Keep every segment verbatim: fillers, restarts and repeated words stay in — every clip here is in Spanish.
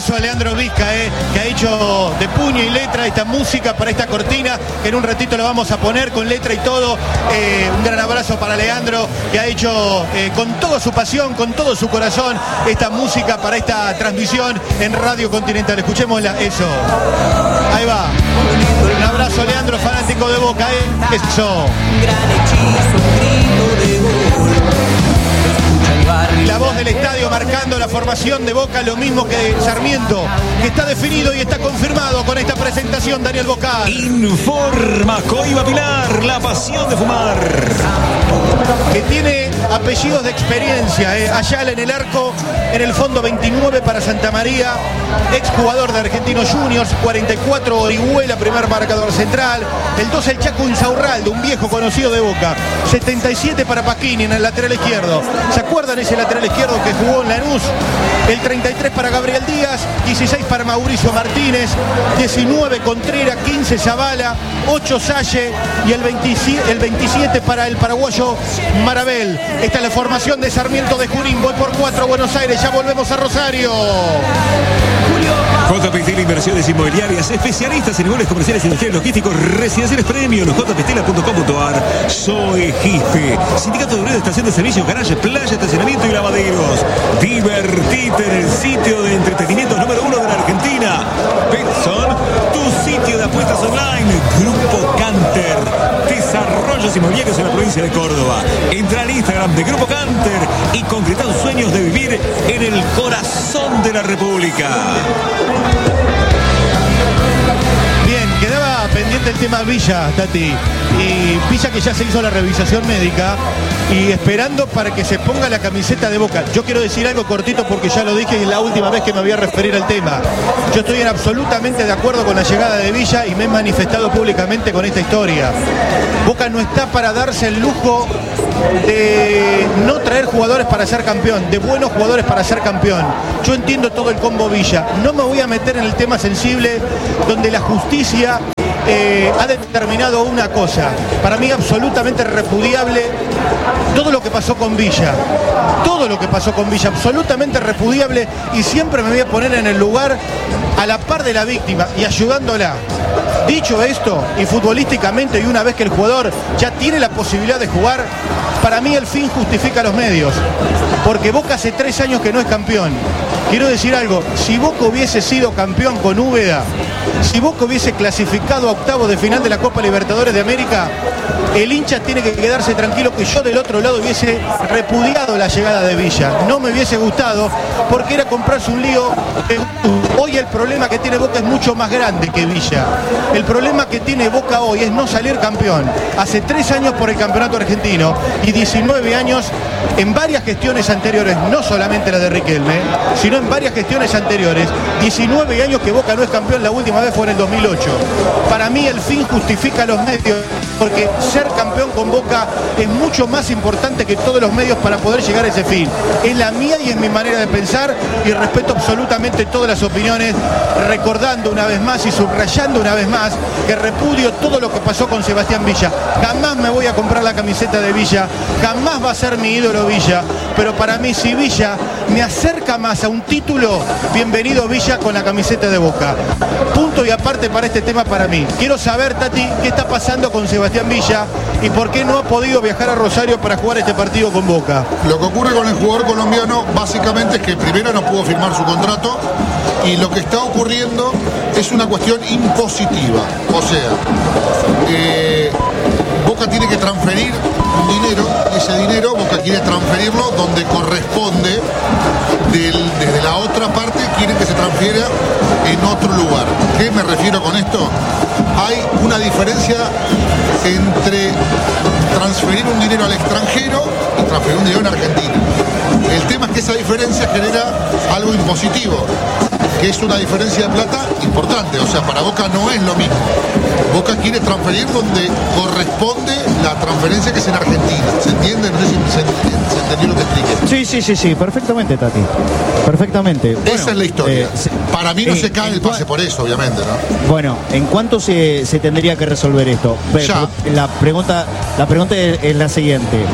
abrazo a Leandro Vizca, eh, que ha hecho de puño y letra esta música para esta cortina, que en un ratito la vamos a poner con letra y todo. Eh, un gran abrazo para Leandro, que ha hecho eh, con toda su pasión, con todo su corazón, esta música para esta transmisión en Radio Continental. Escuchémosla, eso. Ahí va. Un abrazo, Leandro, fanático de Boca, ¿eh? ¿Qué es eso? La voz del estadio marcando la formación de Boca, lo mismo que Sarmiento, que está definido y está confirmado con esta presentación. Daniel Bocal informa Coiba Pilar, la pasión de fumar, que tiene apellidos de experiencia, eh. Ayala en el arco, en el fondo veintinueve para Santa María, exjugador de Argentinos Juniors, cuarenta y cuatro Orihuela, primer marcador central, el dos el Chaco Insaurralde, un viejo conocido de Boca, setenta y siete para Pasquini en el lateral izquierdo. ¿Se acuerdan ese lateral izquierdo que jugó en Lanús? El treinta y tres para Gabriel Díaz, dieciséis para Mauricio Martínez, diecinueve Contreras, quince Zavala, ocho Salle y el veintisiete, el veintisiete para el paraguayo Marabel. Esta es la formación de Sarmiento de Junín. Voy por cuatro a Buenos Aires, ya volvemos a Rosario. J P Stela Inversiones Inmobiliarias, especialistas en inmuebles comerciales, industriales, logísticos, residenciales premium, j p stela punto com punto a r. Soy Gispe, Sindicato de Obreros, Estación de Servicios, Garaje, Playa, Estacionamiento y Lavaderos. Divertite en el sitio de entretenimiento número uno de la Argentina. Betson, tu sitio de apuestas online. Grupo Canter, desarrollos inmobiliarios en la provincia de Córdoba. Entra al Instagram de Grupo Canter y concreta tus sueños de vivir en el corazón de la República. Bien, quedaba pendiente el tema Villa, Tati. Y Villa, que ya se hizo la revisación médica y esperando para que se ponga la camiseta de Boca. Yo quiero decir algo cortito porque ya lo dije y es la última vez que me voy a referir al tema. Yo estoy en absolutamente de acuerdo con la llegada de Villa y me he manifestado públicamente con esta historia. Boca no está para darse el lujo de no traer jugadores para ser campeón, de buenos jugadores para ser campeón. Yo entiendo todo el combo Villa. No me voy a meter en el tema sensible donde la justicia eh, ha determinado una cosa. Para mí absolutamente repudiable todo lo que pasó con Villa. Todo lo que pasó con Villa, absolutamente repudiable, y siempre me voy a poner en el lugar a la par de la víctima y ayudándola. Dicho esto, y futbolísticamente, y una vez que el jugador ya tiene la posibilidad de jugar, para mí el fin justifica los medios. Porque Boca hace tres años que no es campeón. Quiero decir algo, si Boca hubiese sido campeón con Úbeda, si Boca hubiese clasificado a octavos de final de la Copa Libertadores de América, el hincha tiene que quedarse tranquilo que yo del otro lado hubiese repudiado la llegada de Villa. No me hubiese gustado porque era comprarse un lío. Hoy el problema que tiene Boca es mucho más grande que Villa. El problema que tiene Boca hoy es no salir campeón. Hace tres años por el campeonato argentino y diecinueve años en varias gestiones anteriores, no solamente la de Riquelme, sino en varias gestiones anteriores. diecinueve años que Boca no es campeón, la última vez fue en el dos mil ocho. Para mí el fin justifica los medios, porque ser campeón con Boca es mucho más importante que todos los medios para poder llegar a ese fin. Es la mía y es mi manera de pensar, y respeto absolutamente todas las opiniones, recordando una vez más y subrayando una vez más que repudio todo lo que pasó con Sebastián Villa. Jamás me voy a comprar la camiseta de Villa, jamás va a ser mi ídolo Villa, pero para mí si Villa me acerca más a un título, bienvenido Villa con la camiseta de Boca. Punto y aparte para este tema para mí. Quiero saber, Tati, qué está pasando con Sebastián Villa y por qué no ha podido viajar a Rosario para jugar este partido con Boca. Lo que ocurre con el jugador colombiano básicamente es que primero no pudo firmar su contrato, y lo que está ocurriendo es una cuestión impositiva. O sea, eh, Boca tiene que transferir un dinero, y ese dinero Boca quiere transferirlo donde corresponde. Del, desde la otra parte quieren que se transfiera en otro lugar. ¿Qué me refiero con esto? Hay una diferencia entre transferir un dinero al extranjero y transferir un dinero en Argentina. El tema es que esa diferencia genera algo impositivo, que es una diferencia de plata importante. O sea, para Boca no es lo mismo. Boca quiere transferir donde corresponde la transferencia, que es en Argentina. ¿Se entiende? No sé si se, se entendió lo que expliqué. Sí, sí, sí, sí, perfectamente, Tati. Perfectamente. Bueno, esa es la historia. Eh, se, para mí no eh, se cae el pase por eso, obviamente, ¿no? Bueno, ¿en cuánto se, se tendría que resolver esto? Ya. La pregunta, la pregunta es, es la siguiente.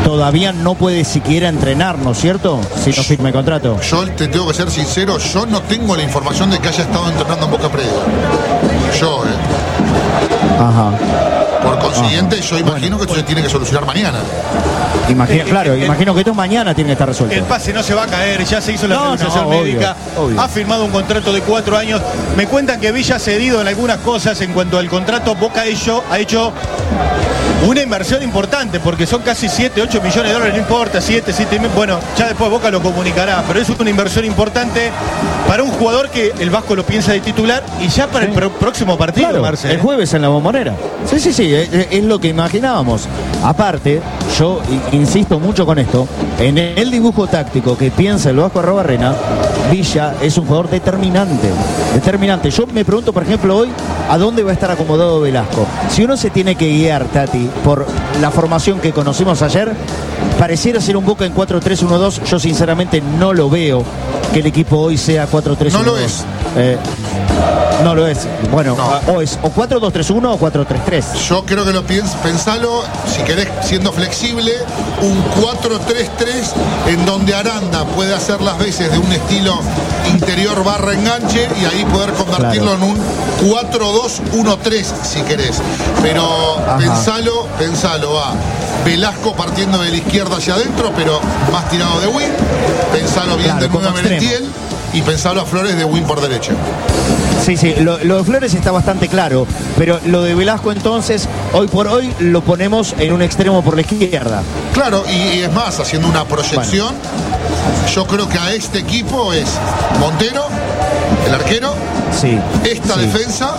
todavía no puede siquiera entrenar, ¿no es cierto? Si no firme contrato. Yo te tengo que ser sincero, yo no tengo la información de que haya estado entrenando en Boca Previa. Yo, eh. Ajá. Por consiguiente, Ajá. yo imagino bueno, que esto se tiene que solucionar mañana. Imagina, el, claro, el, imagino que esto mañana tiene que estar resuelto. El pase no se va a caer, ya se hizo la no, revisación no, médica, obvio, obvio. Ha firmado un contrato de cuatro años. Me cuentan que Villa ha cedido en algunas cosas en cuanto al contrato. Boca ha hecho, ha hecho una inversión importante, porque son casi siete, ocho millones de dólares, no importa, siete, siete, bueno, ya después Boca lo comunicará, pero es una inversión importante para un jugador que el Vasco lo piensa de titular y ya para sí. el próximo partido, claro, Marcel. El jueves en la Bombonera. Sí, sí, sí, es, es lo que imaginábamos. Aparte, yo insisto mucho con esto, en el dibujo táctico que piensa el Vasco Arrobarrena, Villa es un jugador determinante, determinante. Yo me pregunto, por ejemplo, hoy, ¿a dónde va a estar acomodado Velasco? Si uno se tiene que guiar, Tati, por la formación que conocimos ayer, pareciera ser un Boca en cuatro tres uno dos. Yo sinceramente no lo veo que el equipo hoy sea cuatro tres uno dos. No lo es. Eh, no lo es. Bueno, no. o es o cuatro dos tres uno o cuatro tres tres. Yo creo que lo piens, pensalo, si querés, siendo flexible, un cuatro tres tres en donde Aranda puede hacer las veces de un estilo interior barra enganche y ahí poder convertirlo claro. en un cuatro dos uno tres si querés. Pero Ajá. pensalo, pensalo, va. Velasco partiendo de la izquierda hacia adentro, pero más tirado de win. Pensalo bien claro, de nuevo a Merentiel y pensalo a Flores de win por derecha. Sí, sí, lo, lo de Flores está bastante claro, pero lo de Velasco entonces, hoy por hoy lo ponemos en un extremo por la izquierda. Claro, y, y es más, haciendo una proyección, bueno. yo creo que a este equipo es Montero, el arquero, sí, esta sí. defensa,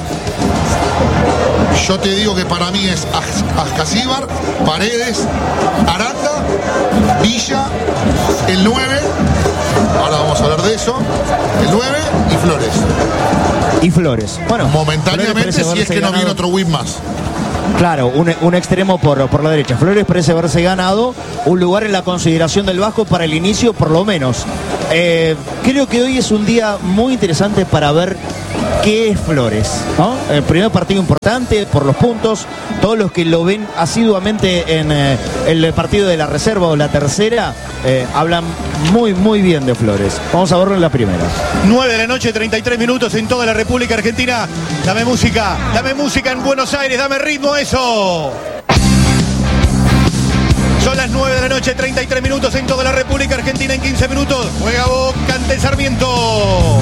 yo te digo que para mí es Ascasíbar, Paredes, Aranda, Villa, el nueve, ahora vamos a hablar de eso, el nueve y Flores. Y Flores. Bueno, momentáneamente Flores si es que ganado. No viene otro win más. Claro, un, un extremo por, por la derecha. Flores parece haberse ganado un lugar en la consideración del Vasco para el inicio, por lo menos. Eh, creo que hoy es un día muy interesante para ver qué es Flores, ¿no? El primer partido importante por los puntos. Todos los que lo ven asiduamente en eh, el partido de la reserva o la tercera eh, hablan muy, muy bien de Flores. Vamos a verlo en la primera. nueve de la noche, treinta y tres minutos en toda la República Argentina. Dame música, dame música en Buenos Aires, dame ritmo a eso. Son las nueve de la noche, treinta y tres minutos en toda la República Argentina. En quince minutos juega Boca ante Sarmiento.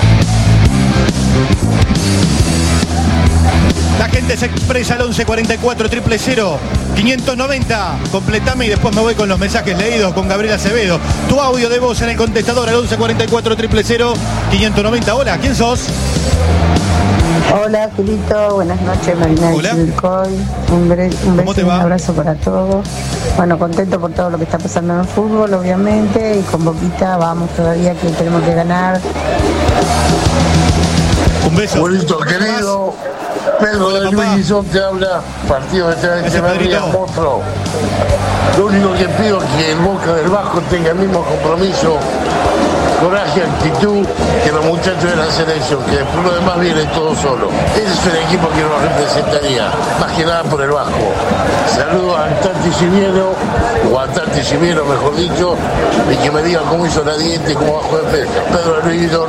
La gente se expresa al once cuarenta y cuatro, cero cero cero, quinientos noventa. Completame y después me voy con los mensajes leídos con Gabriel Acevedo. Tu audio de voz en el contestador al once cuarenta y cuatro, cero cero cero, quinientos noventa. Hola, ¿quién sos? Hola, Julito. Buenas noches, Marina de Chilcoy. Un, un beso y un abrazo para todos. Bueno, contento por todo lo que está pasando en el fútbol, obviamente. Y con Boquita vamos todavía que tenemos que ganar. Un beso. Julito, querido. Pedro de Luis Guizón te habla, partido de Echeverría, monstruo. Lo único que pido es que el Boca del Vasco tenga el mismo compromiso, coraje, actitud que los muchachos de la selección, que después lo demás viene todo solo. Ese es el equipo que nos representaría, más que nada por el Vasco. Saludos a Tati Civiero, o a Tati Civiero mejor dicho, y que me digan cómo hizo la diente, cómo bajó de peso. Pedro de Luis Guizón.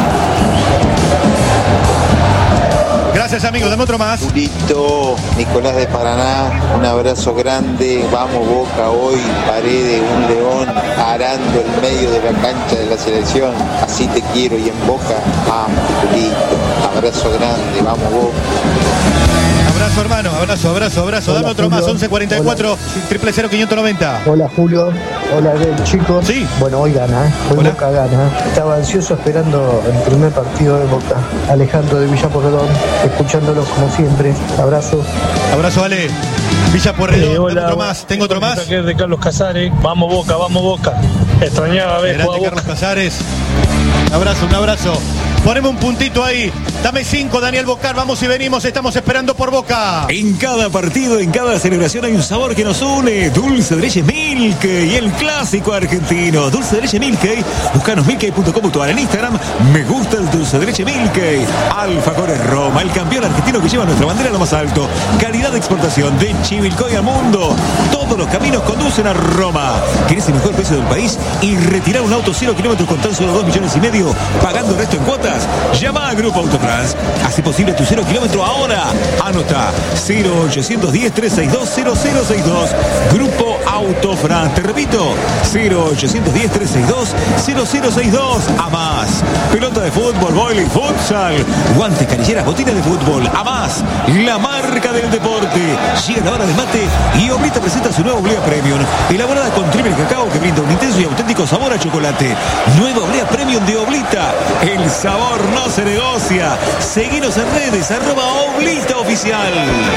Gracias, amigos. Dame otro más. Julito, Nicolás de Paraná, un abrazo grande. Vamos, Boca hoy. Paredes, un león, arando el medio de la cancha de la selección. Así te quiero y en Boca, vamos, Julito. Abrazo grande, vamos, Boca. Abrazo, hermano. Abrazo, abrazo, abrazo. Hola, dame otro Julio. Más. once cuarenta y cuatro, cero cero cero, quinientos noventa. Hola, Julio. Hola, chicos. Sí. Bueno, hoy gana, ¿eh? Hoy Hola. Boca gana. Estaba ansioso esperando el primer partido de Boca. Alejandro de Villa Porredón, escuchándolos como siempre. Abrazo. Abrazo, Ale. Villa Porredón. Eh, hola, otro más. Tengo otro más. Que es de Carlos Casares. Vamos, Boca, vamos, Boca. Extrañaba ver. Grande Carlos Casares. Un abrazo, un abrazo. Poneme un puntito ahí Dame cinco, Daniel Bocar, vamos y venimos, estamos esperando por Boca. En cada partido, en cada celebración hay un sabor que nos une. Dulce de leche Milkey, el clásico argentino. Dulce de leche Milkey, buscanos milkey punto com punto a r. En Instagram, me gusta el dulce de leche Milkey. Alfajores Roma, el campeón argentino que lleva nuestra bandera a lo más alto. Calidad de exportación de Chivilcoy al mundo. Todos los caminos conducen a Roma. ¿Querés el mejor precio del país y retirar un auto cero kilómetros con tan solo dos millones y medio, pagando el resto en cuotas? Llama a Grupo Autotrans. Hace posible tu cero kilómetro ahora. Anota cero ochocientos diez, trescientos sesenta y dos, cero cero sesenta y dos. Grupo Autofran. Te repito, cero ochocientos diez, trescientos sesenta y dos, cero cero sesenta y dos. A más. Pelota de fútbol, bowling, futsal, guantes, canilleras, botines de fútbol. A más. La marca del deporte. Llega la hora del mate y Oblita presenta su nueva Oblea Premium, elaborada con triple cacao que brinda un intenso y auténtico sabor a chocolate. Nueva Oblea Premium de Oblita. El sabor no se negocia. Seguinos en redes, arroba Oblita Oficial.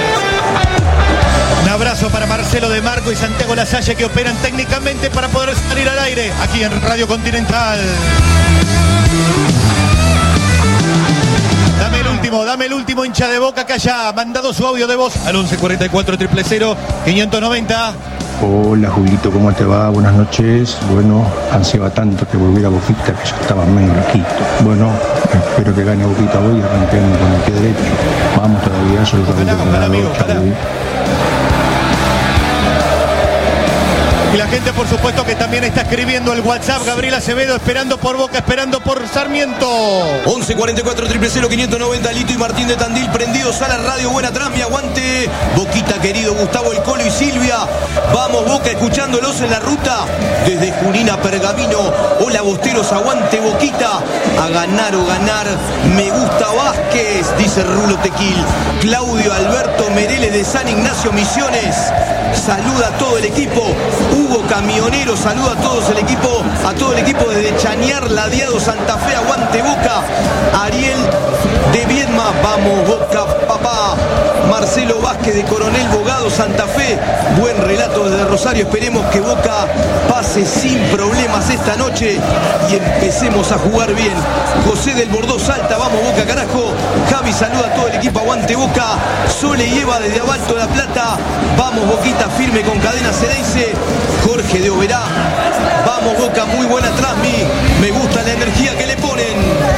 Un abrazo para Marcelo de Marco y Santiago Lasalle, que operan técnicamente para poder salir al aire aquí en Radio Continental. Dame el último, dame el último hincha de Boca que haya mandado su audio de voz al once cuarenta y cuatro, cero cero cero, quinientos noventa. Hola Julito, ¿cómo te va? Buenas noches. Bueno, ansiaba tanto que volviera Boquita que ya estaba medio loquito. Bueno, espero que gane Boquita hoy y arranquemos con el pie derecho. Vamos todavía, absolutamente ganado. Y la gente, por supuesto, que también está escribiendo el WhatsApp. Gabriel Acevedo, esperando por Boca, esperando por Sarmiento. once cuarenta y cuatro, cero cero cero, quinientos noventa. Lito y Martín de Tandil prendidos a la radio. Buena Trasmi, aguante. Boquita querido, Gustavo El Colo y Silvia. Vamos Boca, escuchándolos en la ruta. Desde Junín a Pergamino. Hola Bosteros, aguante Boquita. A ganar o ganar. Me gusta Vázquez, dice Rulo Tequil. Claudio Alberto Mereles de San Ignacio Misiones. Saluda a todo el equipo. Hugo Camionero, saluda a todos el equipo, a todo el equipo desde Chañar, Ladeado, Santa Fe, aguante Boca. Ariel de Viedma, vamos Boca, papá. Marcelo Vázquez de Coronel Bogado, Santa Fe, buen relato desde Rosario. Esperemos que Boca pase sin problemas esta noche y empecemos a jugar bien. José del Bordó Salta, vamos Boca, carajo. Javi saluda a todo el equipo, aguante Boca. Sole y Eva desde Abalto La Plata, vamos Boquita, firme con cadena Cedeice. Jorge de Oberá, vamos Boca, muy buena Trasmi, me gusta la energía que le ponen.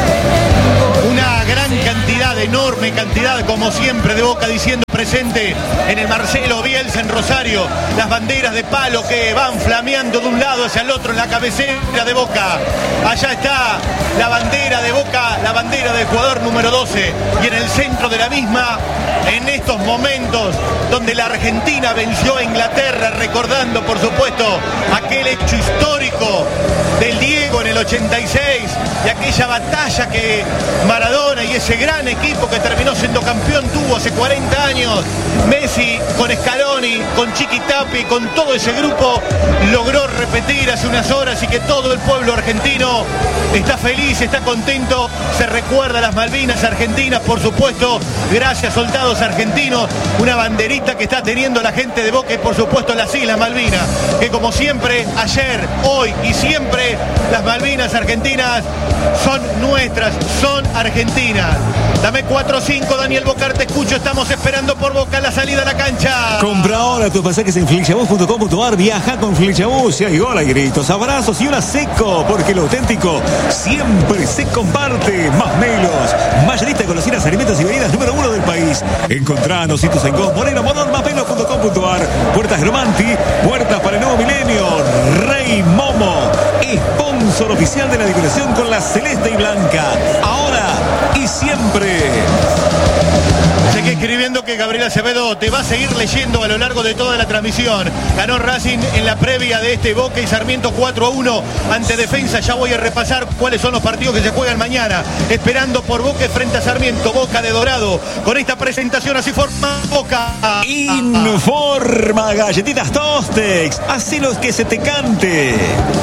Una gran cantidad, enorme cantidad, como siempre, de Boca diciendo presente en el Marcelo Bielsa en Rosario. Las banderas de palo que van flameando de un lado hacia el otro en la cabecera de Boca. Allá está la bandera de Boca, la bandera del jugador número doce. Y en el centro de la misma, en estos momentos donde la Argentina venció a Inglaterra, recordando por supuesto aquel hecho histórico del Diego en el ochenta y seis y aquella batalla que Maradona y ese gran equipo que terminó siendo campeón tuvo hace cuarenta años. Messi con Scaloni, con Chiqui Tapia, con todo ese grupo logró repetir hace unas horas, y que todo el pueblo argentino está feliz, está contento. Se recuerda a las Malvinas argentinas, por supuesto, gracias soldados argentinos, una banderita que está teniendo la gente de Boca, y por supuesto las Islas Malvinas, que como siempre, ayer, hoy y siempre, las Malvinas argentinas son nuestras, son argentinas. Dame cuatro cinco, Daniel Bocar, te escucho, estamos esperando por Boca la salida a la cancha. Compra ahora tus pasajes en flechabús punto com punto a r, viaja con Flechabús y hay gol, hay gritos, abrazos y una seco, porque lo auténtico siempre se comparte. Más Melos, mayorista de golosinas, alimentos y bebidas número uno del país. Encontranos sitios en Go, Moreno, Modón, más melos punto com punto a r. Puertas Gromanti, puertas para el nuevo milenio. Rey Momo, sponsor oficial de la decoración con la celeste y blanca. Ahora y siempre. Seguí escribiendo que Gabriel Acevedo te va a seguir leyendo a lo largo de toda la transmisión. Ganó Racing en la previa de este Boca y Sarmiento cuatro a uno ante Defensa. Ya voy a repasar cuáles son los partidos que se juegan mañana. Esperando por Boca frente a Sarmiento. Boca de Dorado. Con esta presentación así forma Boca. Informa Galletitas Tostex. Así los que se te cante.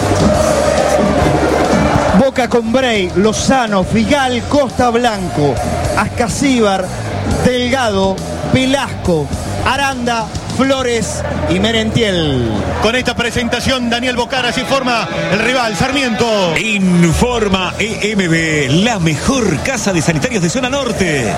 Boca con Bray, Lozano, Figal, Costa Blanco, Ascasíbar, Delgado, Velasco, Aranda, Flores y Merentiel. Con esta presentación, Daniel Bocara, así forma el rival, Sarmiento. Informa E M B, la mejor casa de sanitarios de zona norte.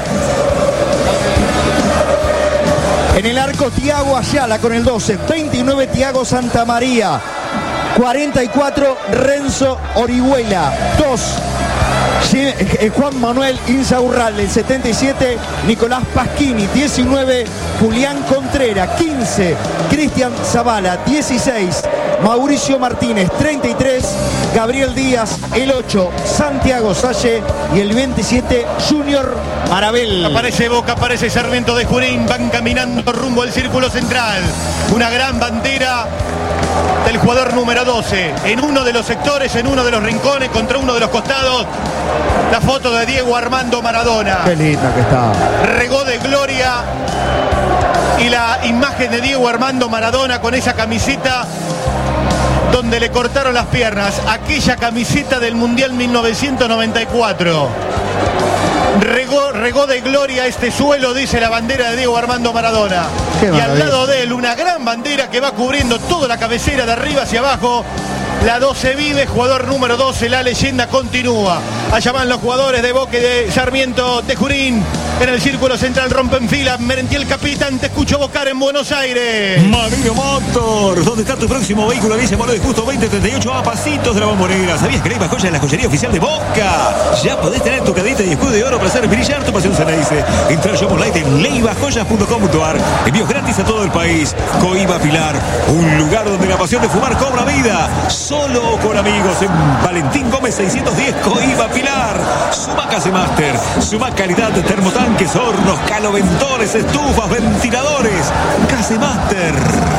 En el arco, Tiago Ayala con el doce. veintinueve, Tiago Santamaría. cuarenta y cuatro, Renzo Orihuela. dos. Juan Manuel Insaurralde. El setenta y siete, Nicolás Pasquini. diecinueve, Julián Contreras. quince, Cristian Zavala. dieciséis, Mauricio Martínez. treinta y tres, Gabriel Díaz. El ocho, Santiago Salle. Y el veintisiete, Junior Marabel. Aparece Boca, aparece Sarmiento de Junín. Van caminando rumbo al círculo central. Una gran bandera del jugador número doce. En uno de los sectores, en uno de los rincones, contra uno de los costados, la foto de Diego Armando Maradona. Qué linda que está. Regó de gloria. Y la imagen de Diego Armando Maradona con esa camiseta donde le cortaron las piernas. Aquella camiseta del Mundial mil novecientos noventa y cuatro. Regó, regó de gloria este suelo, dice la bandera de Diego Armando Maradona. Y al lado de él una gran bandera que va cubriendo toda la cabecera de arriba hacia abajo. La doce vive, jugador número doce, la leyenda continúa. Allá van los jugadores de Boca y de Sarmiento de Junín. En el círculo central rompen fila. Merentiel capitán, te escucho Bocar en Buenos Aires. Marino Motors, ¿dónde está tu próximo vehículo? Dice Moro de Justo veinte treinta y ocho, a pasitos de la Bombonera. ¿Sabías que hay joya en la joyería oficial de Boca? Ya podés tener tu cadena y escudo de oro para hacer brillar tu pasión Ceneice. Entra al shop online en leiva joyas punto com punto ar. Envíos gratis a todo el país. Coiba Pilar, un lugar donde la pasión de fumar cobra vida. Solo con amigos en Valentín Gómez seiscientos diez, Coiba Pilar. Suma Casemaster, suma calidad de termotanques, hornos, caloventores, estufas, ventiladores. Casemaster.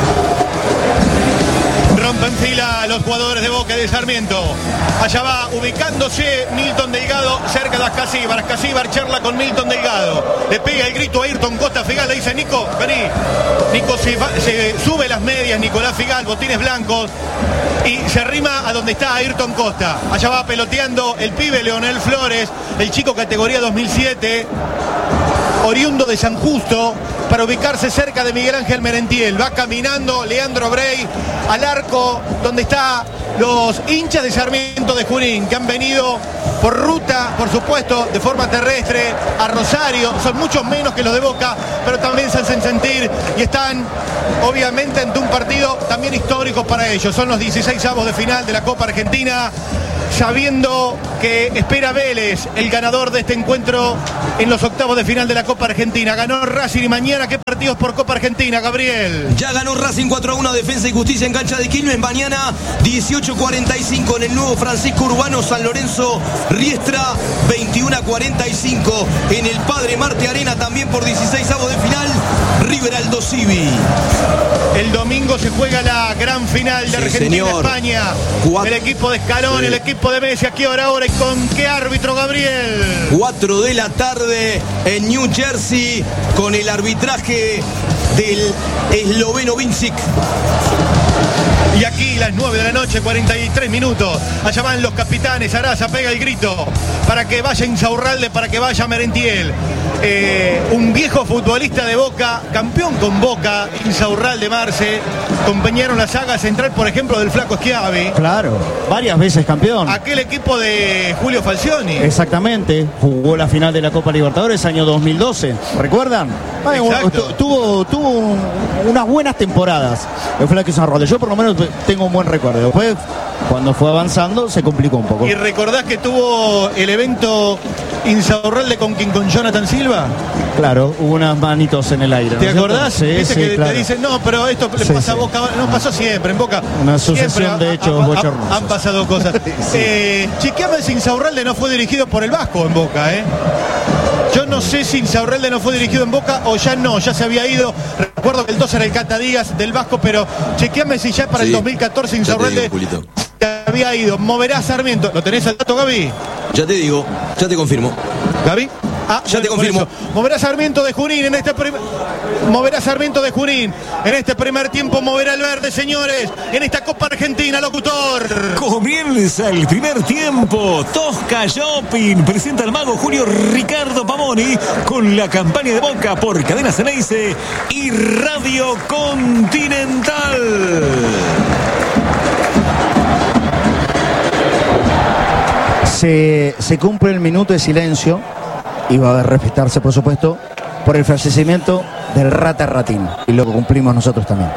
Rompen fila los jugadores de Boca y de Sarmiento. Allá va ubicándose Milton Delgado cerca de Ascasíbar. Ascasíbar charla con Milton Delgado. Le pega el grito a Ayrton Costa Figal. Le dice: Nico, vení. Nico se, va, se sube las medias. Nicolás Figal, botines blancos. Y se arrima a donde está Ayrton Costa. Allá va peloteando el pibe Leonel Flores, el chico categoría dos mil siete, oriundo de San Justo, para ubicarse cerca de Miguel Ángel Merentiel. Va caminando Leandro Brey al arco donde está los hinchas de Sarmiento de Junín, que han venido por ruta, por supuesto, de forma terrestre a Rosario. Son muchos menos que los de Boca, pero también se hacen sentir y están obviamente ante un partido también histórico para ellos. Son los dieciseisavos de final de la Copa Argentina, sabiendo que espera Vélez, el ganador de este encuentro en los octavos de final de la Copa Argentina. Ganó Racing y mañana, ¿qué partidos por Copa Argentina, Gabriel? Ya ganó Racing cuatro a uno a Defensa y Justicia en cancha de Quilmes. Mañana dieciocho cuarenta y cinco en el nuevo Francisco Urbano, San Lorenzo Riestra, veintiuno a cuarenta y cinco en el Padre Marte Arena, también por dieciseisavos de final, River Aldo Civi. El domingo se juega la gran final de sí, Argentina-España. El equipo de Escalón, sí. El equipo de Messi. ¿A qué hora ahora y con qué árbitro, Gabriel? cuatro de la tarde en New Jersey, con el arbitraje del esloveno Vincic. Y aquí las nueve de la noche, cuarenta y tres minutos. Allá van los capitanes. Araza pega el grito para que vaya Insaurralde, para que vaya Merentiel. Eh, un viejo futbolista de Boca, campeón con Boca, Insaurralde Marce, compañero en la saga central, por ejemplo, del Flaco Schiavi. Claro, varias veces campeón. Aquel equipo de Julio Falcioni. Exactamente, jugó la final de la Copa Libertadores año dos mil doce, ¿recuerdan? Ay, tuvo tuvo un, unas buenas temporadas el Flaco Insaurralde. Yo por lo menos tengo un buen recuerdo. Después, cuando fue avanzando, se complicó un poco. ¿Y recordás que tuvo el evento Insaurralde con quien con Jonathan Silva? Claro, hubo unas manitos en el aire. ¿Te ¿no acordás? Sí, Viste sí, que claro. te dicen, no, pero esto le sí, pasa sí. a Boca, no pasó siempre en Boca. Una sucesión Siempre de hechos ha, ha, bochornosos. Han pasado cosas. sí. eh, chequeame si Insaurralde no fue dirigido por el Vasco en Boca, ¿eh? Yo no sé si Insaurralde no fue dirigido en Boca o ya no, ya se había ido. Recuerdo que el dos era el Cata Díaz del Vasco, pero chequeame si ya para sí. el dos mil catorce Insaurralde se había ido. Moverá Sarmiento. ¿Lo tenés al dato, Gaby? Ya te digo, ya te confirmo. ¿Gaby? Ah, ya te confirmo. Moverá Sarmiento de Junín en este primer... Moverá Sarmiento de Junín. En este primer tiempo moverá el verde, señores. En esta Copa Argentina, locutor. Comienza el primer tiempo. Tosca Shopping presenta al mago Julio Ricardo Pamoni con la campaña de Boca por Cadena Ceneice y Radio Continental. Se, se cumple el minuto de silencio y va a respetarse, por supuesto, por el fallecimiento del Rata Ratín, y lo cumplimos nosotros también.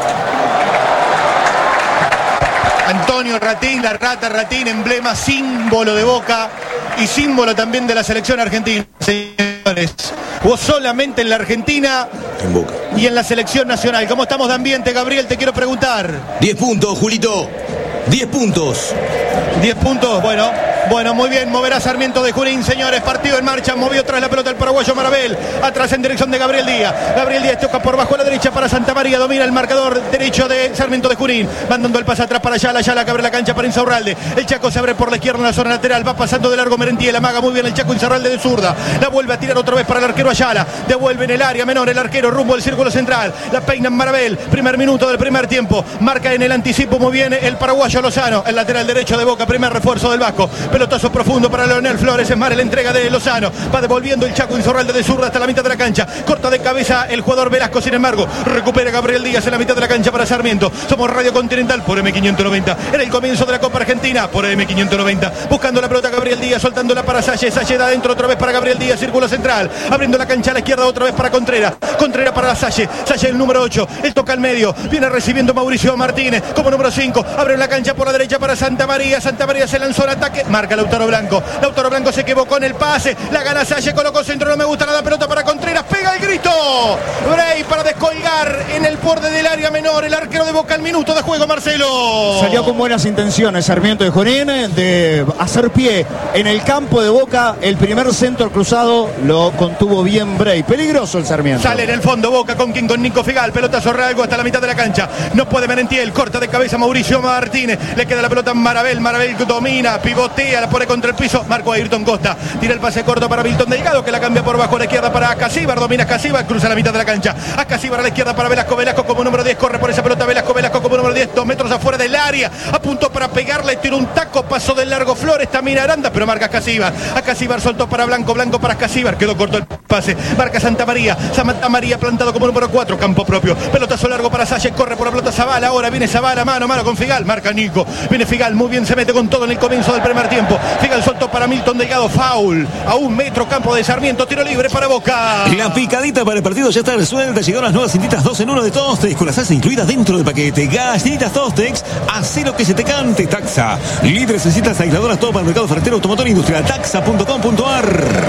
Antonio Ratín, la Rata Ratín, emblema, símbolo de Boca y símbolo también de la selección argentina, señores. Jugó solamente en la Argentina en Boca y en la selección nacional. ¿Cómo estamos de ambiente, Gabriel? Te quiero preguntar. diez puntos, Julito. diez puntos. diez puntos, bueno. Bueno, muy bien, moverá Sarmiento de Junín, señores, partido en marcha, movió tras la pelota el paraguayo Marabel, atrás en dirección de Gabriel Díaz, Gabriel Díaz toca por bajo a la derecha para Santa María, domina el marcador derecho de Sarmiento de Junín, mandando el pase atrás para Ayala, Ayala que abre la cancha para Insaurralde, el Chaco se abre por la izquierda en la zona lateral, va pasando de largo Merentiel, amaga muy bien el Chaco Insaurralde de zurda, la vuelve a tirar otra vez para el arquero Ayala, devuelve en el área menor el arquero rumbo al círculo central, la peina en Marabel, primer minuto del primer tiempo, marca en el anticipo muy bien el paraguayo Lozano, el lateral derecho de Boca, primer refuerzo del Vasco, pelotazo profundo para Leonel Flores, es más la entrega de Lozano, va devolviendo el Chaco Insaurralde de zurda hasta la mitad de la cancha, corta de cabeza el jugador Velasco, sin embargo, recupera Gabriel Díaz en la mitad de la cancha para Sarmiento, somos Radio Continental por eme quinientos noventa, en el comienzo de la Copa Argentina por eme quinientos noventa, buscando la pelota Gabriel Díaz, soltándola para Salle, Salle da adentro otra vez para Gabriel Díaz, círculo central, abriendo la cancha a la izquierda otra vez para Contreras, Contreras para Salle, Salle el número ocho, él toca al medio, viene recibiendo Mauricio Martínez como número cinco, abre la cancha por la derecha para Santa María, Santa María se lanzó al ataque, marca Lautaro Blanco, Lautaro Blanco se equivocó en el pase, la gana Salle, colocó centro, no me gusta nada, pelota para Contreras, pega el grito, Bray para descolgar en el borde del área menor, el arquero de Boca al minuto de juego, Marcelo. Salió con buenas intenciones Sarmiento de Junín de hacer pie en el campo de Boca, el primer centro cruzado lo contuvo bien Bray, peligroso el Sarmiento. Sale en el fondo Boca con quien con Nico Figal, pelotazo realgo hasta la mitad de la cancha, no puede Merentiel, corta de cabeza Mauricio Martínez, le queda la pelota en Marabel, Marabel domina, pivotea, la pone contra el piso, marcó a Ayrton Costa, tira el pase corto para Milton Delgado que la cambia por bajo a la izquierda para Acasíbar, domina Acasíbar, cruza la mitad de la cancha, Acasíbar a la izquierda para Velasco, Velasco como número diez, corre por esa pelota Velasco, Velasco como número diez, dos metros afuera del área, apuntó para pegarle, tiró un taco, pasó del largo Flores, también Aranda, pero marca Acasíbar, Acasíbar soltó para Blanco, Blanco para Acasíbar, quedó corto el pase, marca Santa María, Santa María plantado como número cuatro, campo propio, pelotazo largo para Salle, corre por la pelota Zavala, ahora viene Zavala, mano a mano con Figal, marca Nico, viene Figal, muy bien, se mete con todo en el comienzo del primer tiempo, Figal soltó para Milton Delgado, foul, a un metro campo de Sarmiento, tiro libre para Boca. La picadita para el partido ya está resuelta, llegaron las nuevas cintitas dos en uno de Tostex, con la salsa incluida dentro del paquete, galletitas Tostex, hacé lo que se te cante, taxa, libres cintas aisladoras, todo para el mercado ferretero, automotor e industrial, taxa punto com punto ar.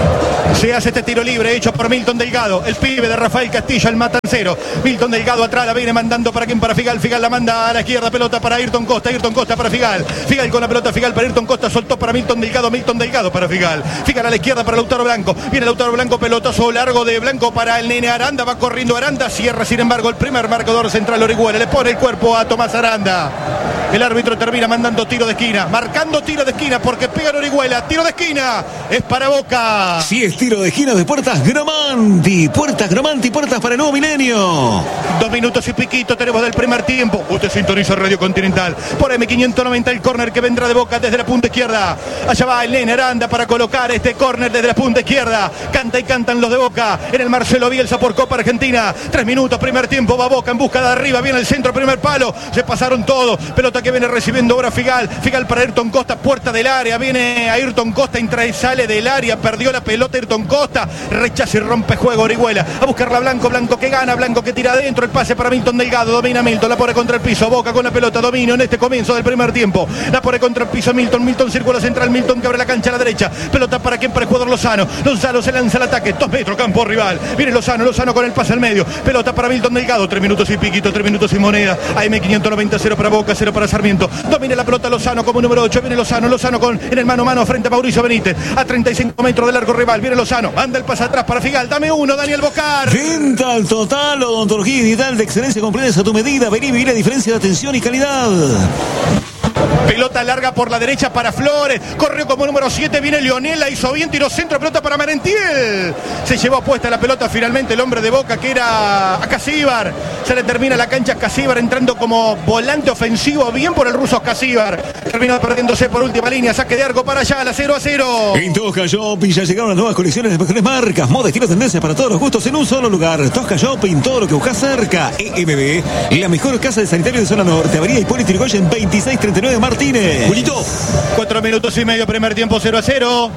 Se hace este tiro libre hecho por Milton Delgado, el pibe de Rafael Castillo, el matancero, Milton Delgado atrás, la viene mandando para quien, para Figal, Figal la manda a la izquierda, pelota para Ayrton Costa, Ayrton Costa para Figal, Figal con la pelota, Figal para Ayrton Costa, soltó para Milton Delgado, Milton Delgado para Figal, Figal a la izquierda para Lautaro Blanco, viene Lautaro Blanco, pelotazo largo de Blanco para el nene Aranda, va corriendo Aranda, cierra sin embargo el primer marcador central Orihuela, le pone el cuerpo a Tomás Aranda. El árbitro termina mandando tiro de esquina, marcando tiro de esquina porque pega en Orihuela, tiro de esquina, es para Boca. Si es tiro de esquina de Puertas Gromanti, Puertas Gromanti, puertas para el nuevo milenio. Dos minutos y piquito tenemos del primer tiempo. Usted sintoniza Radio Continental por eme quinientos noventa, el córner que vendrá de Boca desde la punta izquierda. Allá va el nene Aranda para colocar este córner desde la punta izquierda. Canta y cantan los de Boca en el Marcelo Bielsa por Copa Argentina. Tres minutos, primer tiempo, va Boca en busca de arriba, viene el centro, primer palo, se pasaron todo, pelota que viene recibiendo ahora Figal, Figal para Ayrton Costa, puerta del área, viene Ayrton Costa, entra y sale del área, perdió la pelota Ayrton Costa, rechaza y rompe juego Orihuela, a buscarla Blanco, Blanco que gana, Blanco que tira adentro, el pase para Milton Delgado, domina Milton, la pone contra el piso, Boca con la pelota, dominio en este comienzo del primer tiempo, la pone contra el piso Milton, Milton círculo central, Milton que abre la cancha a la derecha, pelota para quien, para el jugador Lozano, Lozano se lanza al ataque, dos metros campo rival, viene Lozano, Lozano con el pase al medio, pelota para Milton Delgado, tres minutos y piquito, tres minutos y moneda, a eme quinientos noventa, cero para Boca, cero para Sarmiento, domina la pelota Lozano como número ocho, viene Lozano, Lozano con en el mano a mano frente a Mauricio Benítez, a treinta y cinco metros de largo rival, viene Lozano, manda el pase atrás para Figal, dame uno, Daniel Bocar. Venta al total, odontología digital de excelencia completa a tu medida, vení y vivir la diferencia de atención y calidad. Pelota larga por la derecha para Flores. Corrió como número siete. Viene Leonel. La hizo bien. Tiró centro. Pelota para Merentiel. Se llevó puesta la pelota finalmente el hombre de Boca, que era Acasíbar. Se le termina la cancha a Acasíbar entrando como volante ofensivo. Bien por el ruso Acasíbar. Terminó perdiéndose por última línea. Saque de arco para allá. La cero a cero. En Tosca Shopping ya llegaron las nuevas colecciones de mejores marcas, moda, estilo, tendencias para todos los gustos en un solo lugar. Tosca Shopping, todo lo que buscas cerca. E M B, la mejor casa de sanitario de zona norte. Avenida Hipólito Yrigoyen veintiséis treinta y nueve Martínez. Julito. Cuatro minutos y medio, primer tiempo cero a cero.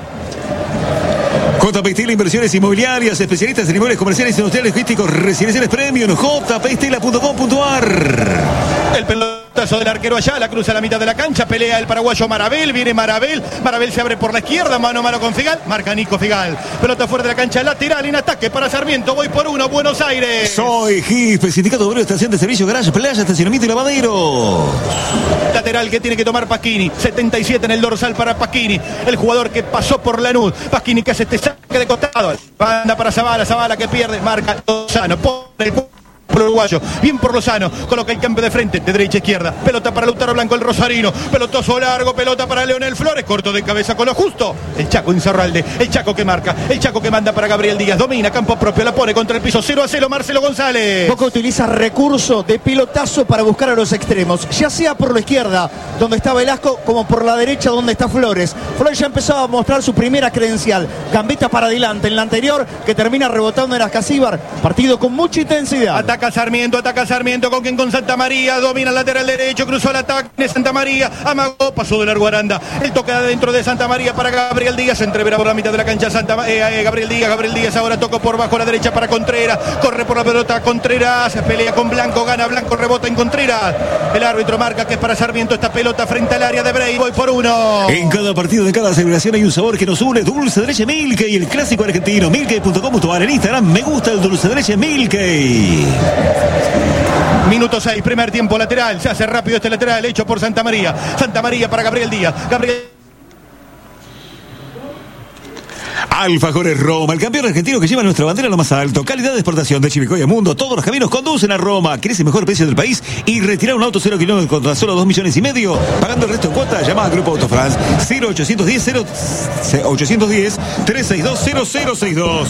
J P Steel Inversiones Inmobiliarias, especialistas en inmuebles comerciales, industriales, logísticos, residenciales premium. J P Steel punto com punto a r. El pelotazo del arquero allá, la cruza a la mitad de la cancha, pelea el paraguayo Marabel, viene Marabel, Marabel se abre por la izquierda, mano a mano con Figal, marca Nico Figal. Pelota fuera de la cancha lateral, en ataque para Sarmiento, voy por uno, Buenos Aires. Soy Gispe, Sindicato Obrero, Estación de Servicio, Garage, Playa, Estacionamiento y Lavadero. Lateral que tiene que tomar Pasquini, setenta y siete en el dorsal para Pasquini, el jugador que pasó por Lanús. Pasquini que hace este saque de costado, banda para Zavala, Zavala que pierde, marca Lozano, por el uruguayo, bien por Lozano, coloca el cambio de frente, de derecha a izquierda, pelota para Lautaro Blanco el rosarino, pelotazo largo, pelota para Leonel Flores, corto de cabeza con lo justo, el Chaco Insaurralde, el Chaco que marca, el Chaco que manda para Gabriel Díaz, domina, campo propio, la pone contra el piso, cero a cero Marcelo González. Boca utiliza recurso de pilotazo para buscar a los extremos, ya sea por la izquierda, donde está Velasco, como por la derecha, donde está Flores. Flores ya empezó a mostrar su primera credencial, gambeta para adelante, en la anterior, que termina rebotando en Acasíbar, partido con mucha intensidad. Ataca Sarmiento, ataca Sarmiento, con quien con Santa María, domina el lateral derecho, cruzó el ataque de Santa María, amagó, pasó de largo Aranda, el toque de adentro de Santa María para Gabriel Díaz, entrevera por la mitad de la cancha Santa eh, eh, Gabriel Díaz, Gabriel Díaz ahora tocó por bajo a la derecha para Contreras, corre por la pelota Contreras, pelea con Blanco, gana Blanco, rebota en Contreras, el árbitro marca que es para Sarmiento esta pelota frente al área de Bray, voy por uno. En cada partido de cada celebración hay un sabor que nos une, dulce de leche Milkey, el clásico argentino, milkey punto com punto a r, en Instagram me gusta el dulce de leche Milkey. Minuto seis, primer tiempo lateral, se hace rápido este lateral hecho por Santa María, Santa María para Gabriel Díaz, Gabriel Alfajores Roma, el campeón argentino que lleva nuestra bandera a lo más alto. Calidad de exportación de Chivicoy a Mundo. Todos los caminos conducen a Roma. ¿Querés el mejor precio del país y retirar un auto cero kilómetros contra solo dos millones y medio? Pagando el resto en cuota, llama a Grupo Autofrance cero ochocientos diez, cero, ochocientos diez, trescientos sesenta y dos, cero cero sesenta y dos.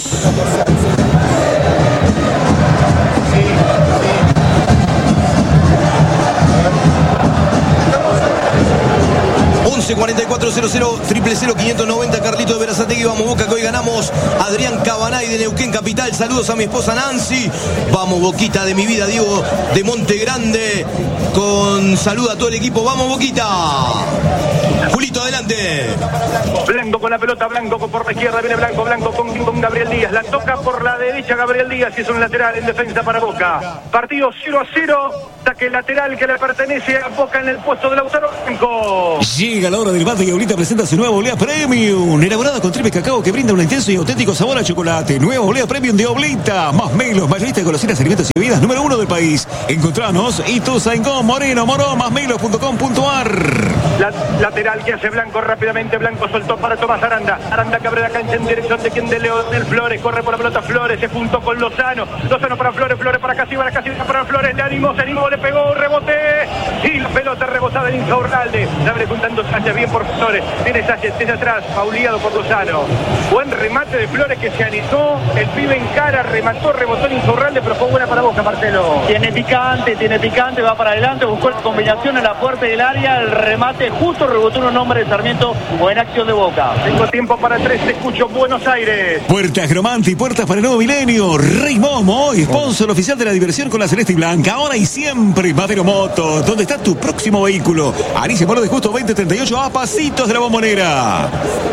once cuarenta y cuatro cero cero triple cero quinientos noventa Carlito de Berazategui, vamos Boca que hoy ganamos. Adrián Cabanay de Neuquén Capital, saludos a mi esposa Nancy, vamos Boquita de mi vida, Diego de Monte Grande, con salud a todo el equipo, vamos Boquita. Julito, adelante. Blanco con la pelota, Blanco por la izquierda, viene Blanco, Blanco con, con Gabriel Díaz, la toca por la derecha Gabriel Díaz y es un lateral en defensa para Boca. Partido cero a cero, saque lateral que le pertenece a Boca en el puesto de Lautaro Blanco. Llega la hora del bate y Oblita presenta su nueva Olea Premium, elaborada con triple cacao que brinda un intenso y auténtico sabor a chocolate. Nueva Olea Premium de Oblita, más melos, mayorista de golosinas, alimentos y bebidas número uno del país. Encontranos Ituzaingó, Moreno, Morón, más melos punto com punto a r. La, lateral que hace Blanco rápidamente, Blanco soltó para Tomás Aranda, Aranda que abre la cancha en dirección de quien de Leonel Flores, corre por la pelota Flores, se juntó con Lozano, Lozano para Flores, Flores para Casíbar, Casíbar para Flores, le animó, se animó, le pegó, rebote, y la pelota rebotada en Insaurralde, la abre juntando Sánchez, bien por Flores, viene Sánchez desde atrás, pauleado por Lozano, buen remate de Flores que se anotó, el pibe en cara, remató, rebotó en Insaurralde, pero fue buena para Boca, Marcelo. Tiene picante, tiene picante, va para adelante, buscó la combinación en la puerta del área, el remate justo rebotó un hombre de Sarmiento, buena acción de Boca. Tengo tiempo para tres, te escucho, Buenos Aires. Puertas Gromanti, puertas para el nuevo milenio. Rey Momo, sponsor oficial de la diversión con la celeste y blanca. Ahora y siempre, Madero Moto, donde está tu próximo vehículo. Alicia Moro de Justo veinte treinta y ocho, a pasitos de la Bombonera.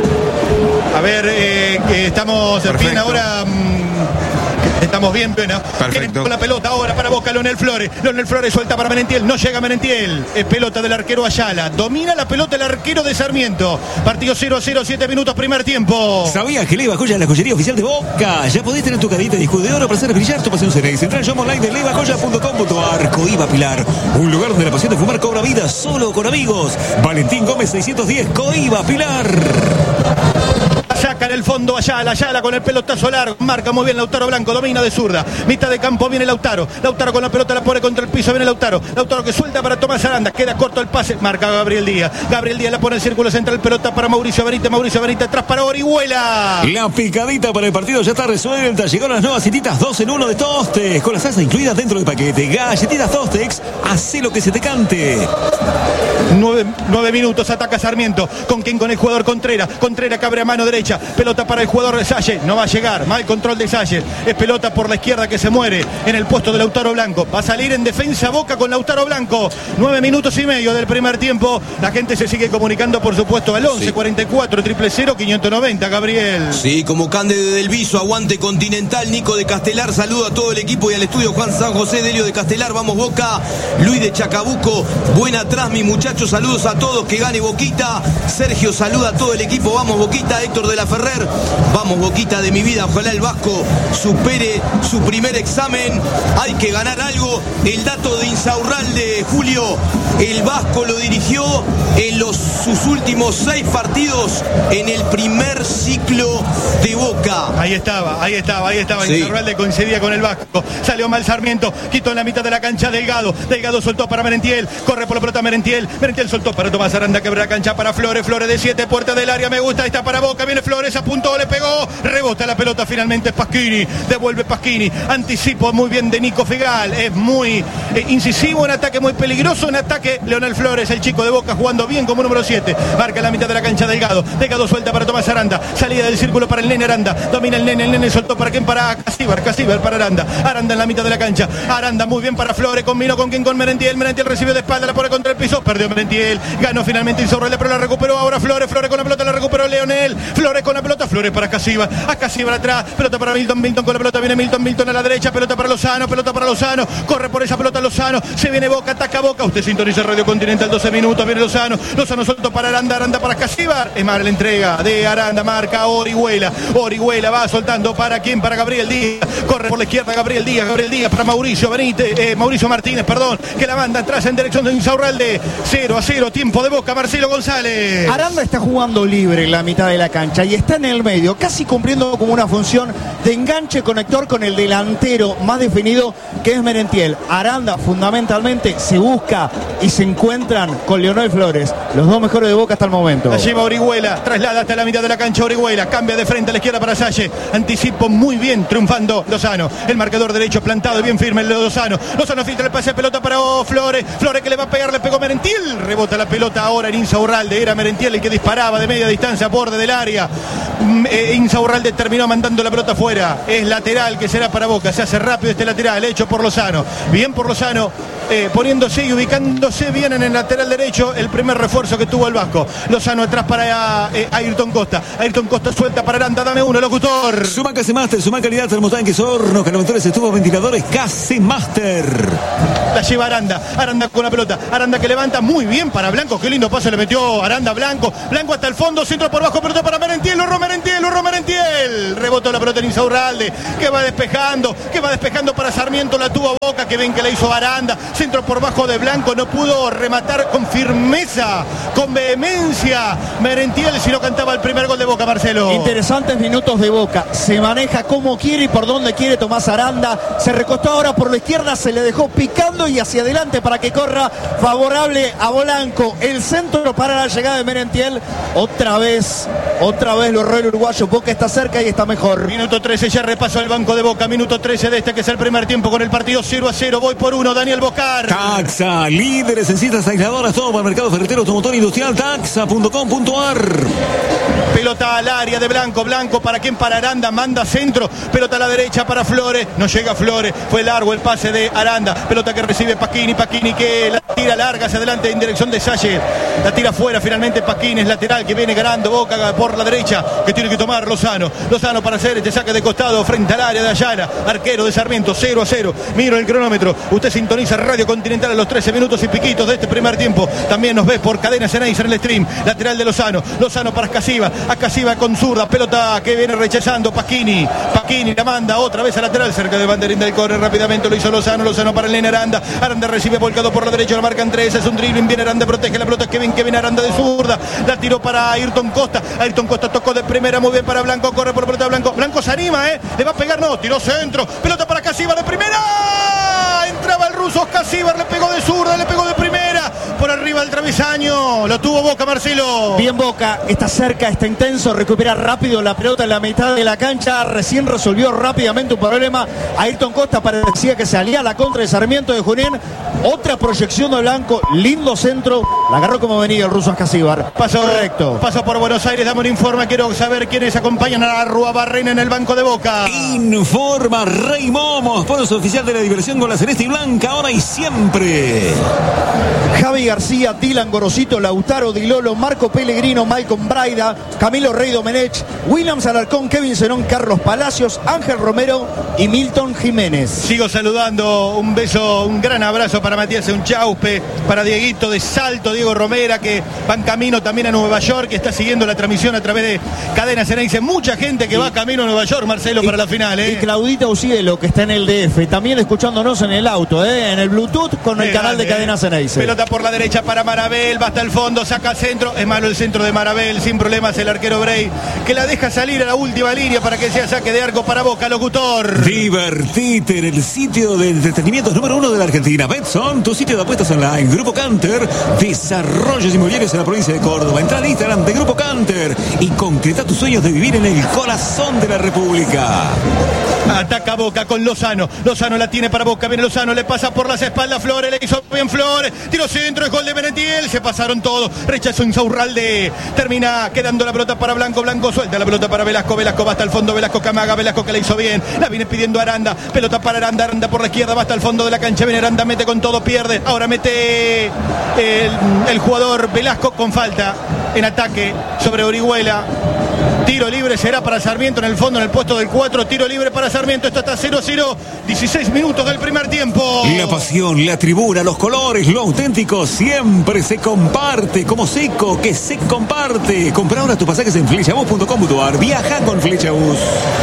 A ver, eh, que estamos Perfecto. bien ahora. Mmm... Estamos bien, pena. Perfecto. Con la pelota ahora para Boca, Leonel Flores. Leonel Flores suelta para Merentiel. No llega Merentiel. Es pelota del arquero Ayala. Domina la pelota el arquero de Sarmiento. Partido cero a cero, siete minutos, primer tiempo. ¿Sabías que Leiva Joya es la joyería oficial de Boca? Ya podés tener tu cadita de disco de oro para hacer brillar tu pasión cereis. Entra en shop online de leiva joya punto com punto a r. Coiba Pilar. Un lugar donde la pasión de fumar cobra vida solo con amigos. Valentín Gómez seiscientos diez. Coiba Pilar. Saca En el fondo Ayala, Ayala con el pelotazo largo. Marca muy bien Lautaro Blanco, domina de zurda. Mitad de campo viene Lautaro. Lautaro con la pelota la pone contra el piso, viene Lautaro. Lautaro que suelta para Tomás Aranda. Queda corto el pase. Marca Gabriel Díaz. Gabriel Díaz la pone en círculo central. Pelota para Mauricio Benítez. Mauricio Benítez atrás para Orihuela. La picadita para el partido ya está resuelta. Llegaron las nuevas cititas dos en uno de Tostex. Con la salsa incluida dentro del paquete. Galletitas Tostex. Hacé lo que se te cante. Nueve, nueve minutos, ataca Sarmiento. ¿Con quién? Con el jugador Contreras. Contreras que abre a mano derecha. Pelota para el jugador de Salle. No va a llegar. Mal control de Salle. Es pelota por la izquierda que se muere en el puesto de Lautaro Blanco. Va a salir en defensa Boca con Lautaro Blanco. Nueve minutos y medio del primer tiempo. La gente se sigue comunicando, por supuesto, al once cuarenta y cuatro, cero cero cero, quinientos noventa, Gabriel. Sí, como Cándede del Viso, aguante Continental, Nico de Castelar, saludo a todo el equipo y al estudio Juan San José, Delio de Castelar, vamos Boca, Luis de Chacabuco, buena atrás mi muchachos, saludos a todos, que gane Boquita, Sergio saluda a todo el equipo, vamos Boquita, Héctor de la Ferrer, vamos Boquita de mi vida, ojalá el Vasco supere su primer examen, hay que ganar algo, el dato de Insaurralde, Julio, el Vasco lo dirigió en los, sus últimos seis partidos en el primer ciclo de Boca. Ahí estaba, ahí estaba, ahí estaba. Sí. Insaurralde coincidía con el Vasco. Salió mal Sarmiento, quitó en la mitad de la cancha Delgado. Delgado soltó para Merentiel, corre por la pelota Merentiel. Merentiel soltó para Tomás Aranda, quebra la cancha para Flores. Flores de siete, puerta del área, me gusta, está para Boca. Viene Flores, apuntó, le pegó. Rebota la pelota finalmente Pasquini. Devuelve Pasquini. Anticipo muy bien de Nico Figal. Es muy eh, incisivo en ataque, muy peligroso en ataque. Leonel Flores, el chico de Boca, jugando bien como número siete. Marca la mitad de la cancha Delgado. Delgado suelta para Tomás Aranda. Salida del círculo para el nene Aranda. Domina el nene. El nene soltó para quién, para Casíbar. Casíbar para Aranda. Aranda en la mitad de la cancha. Aranda muy bien para Flores. Combinó con quién, con Merentiel. Merentiel recibió de espalda. La pone contra el piso. Perdió Merentiel. Ganó finalmente Insaurralde, pero la recuperó ahora Flores. Flores con la pelota. La recuperó Leonel. Flores con la pelota. Flores para Casíbar. A Casíbar atrás. Pelota para Milton. Milton con la pelota. Viene Milton. Milton a la derecha. Pelota para Lozano. Pelota para Lozano. Corre por esa pelota Lozano. Se viene Boca. Ataca Boca. Usted sintoniza Radio Continental. doce minutos. Viene Lozano. Lozano suelto para Aranda. Aranda para Casíbar. Es más la entrega de Aranda. Marca Orihuela. Orihuela va soltando para quién, para Gabriel Díaz. Corre por la izquierda Gabriel Díaz. Gabriel Díaz para Mauricio Benítez. Eh, Mauricio Martínez, perdón. Que la manda atrás en dirección de Insaurralde. cero a cero. Tiempo de Boca. Marcelo González. Aranda está jugando libre en la mitad de la cancha y está en el medio, casi cumpliendo como una función de enganche conector con el delantero más definido que es Merentiel. Aranda fundamentalmente se busca y se encuentran con Leonel Flores, los dos mejores de Boca hasta el momento. La lleva Orihuela, traslada hasta la mitad de la cancha Orihuela, cambia de frente a la izquierda para Salle, anticipo muy bien, triunfando Lozano, el marcador derecho plantado bien firme el Lozano, Lozano filtra el pase de pelota para oh, Flores, Flores que le va a pegar, le pegó Merentiel, rebota la pelota ahora en Insaurralde, era Merentiel el que disparaba de media distancia, borde del área, eh, Insaurralde terminó mandando la pelota afuera, es lateral que será para Boca, se hace rápido este lateral, hecho por Lozano, bien por Lozano, eh, poniéndose y ubicándose bien en el lateral derecho, el primer refuerzo que tuvo el Vasco, Lozano atrás para eh, Ayrton Costa, Ayrton Costa suelta para Aranda, dame uno, locutor. Suma Case Master, suma calidad, termotanques, hornos, calefactores, estufas, ventiladores, Case Master. La lleva Aranda, Aranda con la pelota, Aranda que levanta muy bien para Blanco, qué lindo pase le metió Aranda, Blanco, Blanco hasta el fondo, centro por bajo, pelota para Merentiel, Lorro Merentiel, Lorro Merentiel, rebotó la pelota en Insaurralde, que va despejando, que va despejando para Sarmiento, la tuvo Boca, que ven que la hizo Aranda, centro por bajo de Blanco, no pudo rematar con firmeza, con vehemencia, Merentiel, si no cantaba el primer gol de Boca, Marcelo. Interesantes minutos de Boca, se maneja como quiere y por donde quiere Tomás Aranda, se recostó ahora por la izquierda, se le dejó picando y hacia adelante para que corra favorable a Blanco, el centro para la llegada de Merentiel, otra vez, otra vez lo el uruguayo, Boca está cerca y está mejor. Minuto trece, ya repasó el banco de Boca, minuto trece de este que es el primer tiempo con el partido cero a cero, voy por uno, Daniel Bocar. Taxa, líderes en cintas aisladoras, todo para el mercado ferretero, automotor industrial, taxa punto com punto ar. Pelota al área de Blanco, Blanco para quien, para Aranda, manda centro, pelota a la derecha para Flores, no llega Flores, fue largo el pase de Aranda, pelota que recibe Pasquini, Pasquini que la tira larga hacia adelante en dirección de Salle, la tira fuera finalmente Pasquini, es lateral que viene ganando Boca por la derecha, que tiene que tomar Lozano, Lozano para hacer este saque de costado frente al área de Ayala, arquero de Sarmiento, cero a cero, miro el cronómetro, usted sintoniza Radio Continental a los trece minutos y piquitos de este primer tiempo, también nos ve por Cadena Ceneice en el stream, lateral de Lozano, Lozano para Casíbar, a Casíbar con zurda, pelota que viene rechazando Pasquini, Pasquini la manda otra vez a lateral, cerca del banderín del córner, rápidamente lo hizo Lozano, Lozano para el nene Aranda, Aranda recibe volcado por la derecha, lo marcan tres, es un dribbling, viene Aranda, protege la pelota, Kevin, Kevin Aranda de zurda, la tiró para Ayrton Costa, Ayrton Costa tocó de primera muy muy bien para Blanco, corre por pelota Blanco. Blanco se anima, ¿eh? Le va a pegar, no, tiró centro. Pelota para Casíbar de primera. Entraba el ruso Casíbar, le pegó de zurda, le pegó de primera. Por arriba del travesaño. Lo tuvo Boca, Marcelo. Bien Boca, está cerca, está intenso, recupera rápido la pelota en la mitad de la cancha. Recién resolvió rápidamente un problema. Ayrton Costa parecía que salía a la contra de Sarmiento de Junín. Otra proyección de Blanco, lindo centro. La agarró como venía el ruso Casíbar. Paso correcto. Paso por Buenos Aires, dame un informe. Quiero saber quiénes acompañan a Arruabarrena en el banco de Boca. Informa Rey Momo, sponsor oficial de la diversión con la celeste y blanca, ahora y siempre. Javi García, Dylan Gorosito, Lautaro Di Lolo, Marco Pellegrino, Malcolm Braida, Camilo Rey Domenech, Williams Alarcón, Kevin Zenón, Carlos Palacios, Ángel Romero y Milton Jiménez. Sigo saludando, un beso, un gran abrazo para Matías Unchauspe, para Dieguito de Salto, Diego Romera, que van camino también a Nueva York, que está siguiendo la transmisión a través de Cadena Ceneice. Mucha gente que y, va camino a Nueva York, Marcelo, y, para la final. ¿eh? Y Claudita Ucielo, que está en el D F, también escuchándonos en el auto, ¿eh? en el Bluetooth con Qué el canal grande, de Cadena Ceneice. Pelota por la derecha para Marabel, va hasta el fondo, saca centro, es malo el centro de Marabel, sin problemas el arquero Bray, que la deja salir a la última línea para que sea saque de arco para Boca, locutor. Divertite en el sitio de entretenimientos número uno de la Argentina. Betson, tu sitio de apuestas online. Grupo Canter, desarrollos inmobiliarios en la provincia de Córdoba. Entra al Instagram de Grupo Canter y concreta tus sueños de vivir en el corazón de la República. Ataca Boca con Lozano. Lozano la tiene para Boca. Viene Lozano, le pasa por las espaldas Flores. Le hizo bien Flores. Tiro centro, es gol de Merentiel. Se pasaron todos. Rechazó Insaurralde. Termina quedando la pelota para Blanco. Blanco suelta la pelota para Velasco. Velasco va hasta el fondo. Velasco Camaga. Velasco que la hizo bien. La viene pidiendo Aranda. Pelota para Aranda. Aranda por la izquierda. Va hasta el fondo de la cancha. Viene Aranda. Mete con todo. Pierde. Ahora mete el, el jugador Velasco con falta en ataque sobre Orihuela. Tiro libre será para Sarmiento en el fondo, en el puesto del cuatro. Tiro libre para Sarmiento. Esto está cero cero. dieciséis minutos del primer tiempo. La pasión, la tribuna, los colores, lo auténtico siempre se comparte. Como Seco, que se comparte. Compra ahora tus pasajes en flechabus punto com punto ar. Viaja con Flechabus.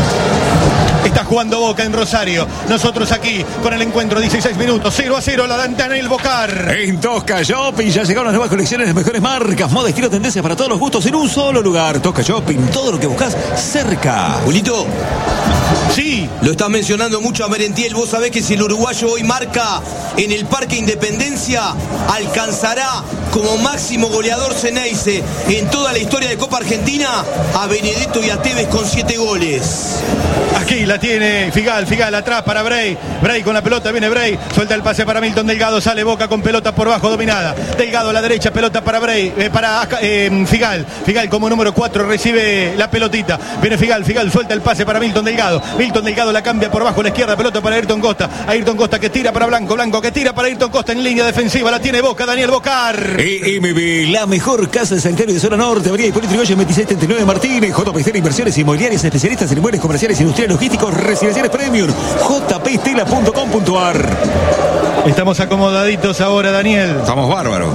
Está jugando Boca en Rosario. Nosotros aquí con el encuentro, dieciséis minutos, cero a cero, la Dantana y el Bocar. En Tosca Shopping ya llegaron las nuevas colecciones de las mejores marcas, moda, estilo, tendencias para todos los gustos en un solo lugar. Tosca Shopping, todo lo que buscas cerca. Julito. Sí. Lo estás mencionando mucho a Merentiel. Vos sabés que si el uruguayo hoy marca en el Parque Independencia, alcanzará como máximo goleador Ceneice en toda la historia de Copa Argentina a Benedetto y a Tevez con siete goles. Aquí la tiene Figal, Figal atrás para Bray. Bray con la pelota, viene Bray. Suelta el pase para Milton Delgado, sale Boca con pelota por bajo dominada. Delgado a la derecha, pelota para Bray, eh, para eh, Figal. Figal como número cuatro recibe la pelotita. Viene Figal, Figal suelta el pase para Milton Delgado. Milton Delgado la cambia por bajo a la izquierda, pelota para Ayrton Costa. Ayrton Costa que tira para Blanco, Blanco que tira para Ayrton Costa en línea defensiva. La tiene Boca, Daniel Bocar. E M B, la mejor casa de sanitario de zona norte. Avenida Hipólito Yrigoyen veintiséis treinta y nueve Martínez. J P Stella Inversiones Inmobiliarias, especialistas en inmuebles comerciales, industriales, logísticos, residenciales premium. J P Stella punto com punto ar. Estamos acomodaditos ahora, Daniel. Estamos bárbaros.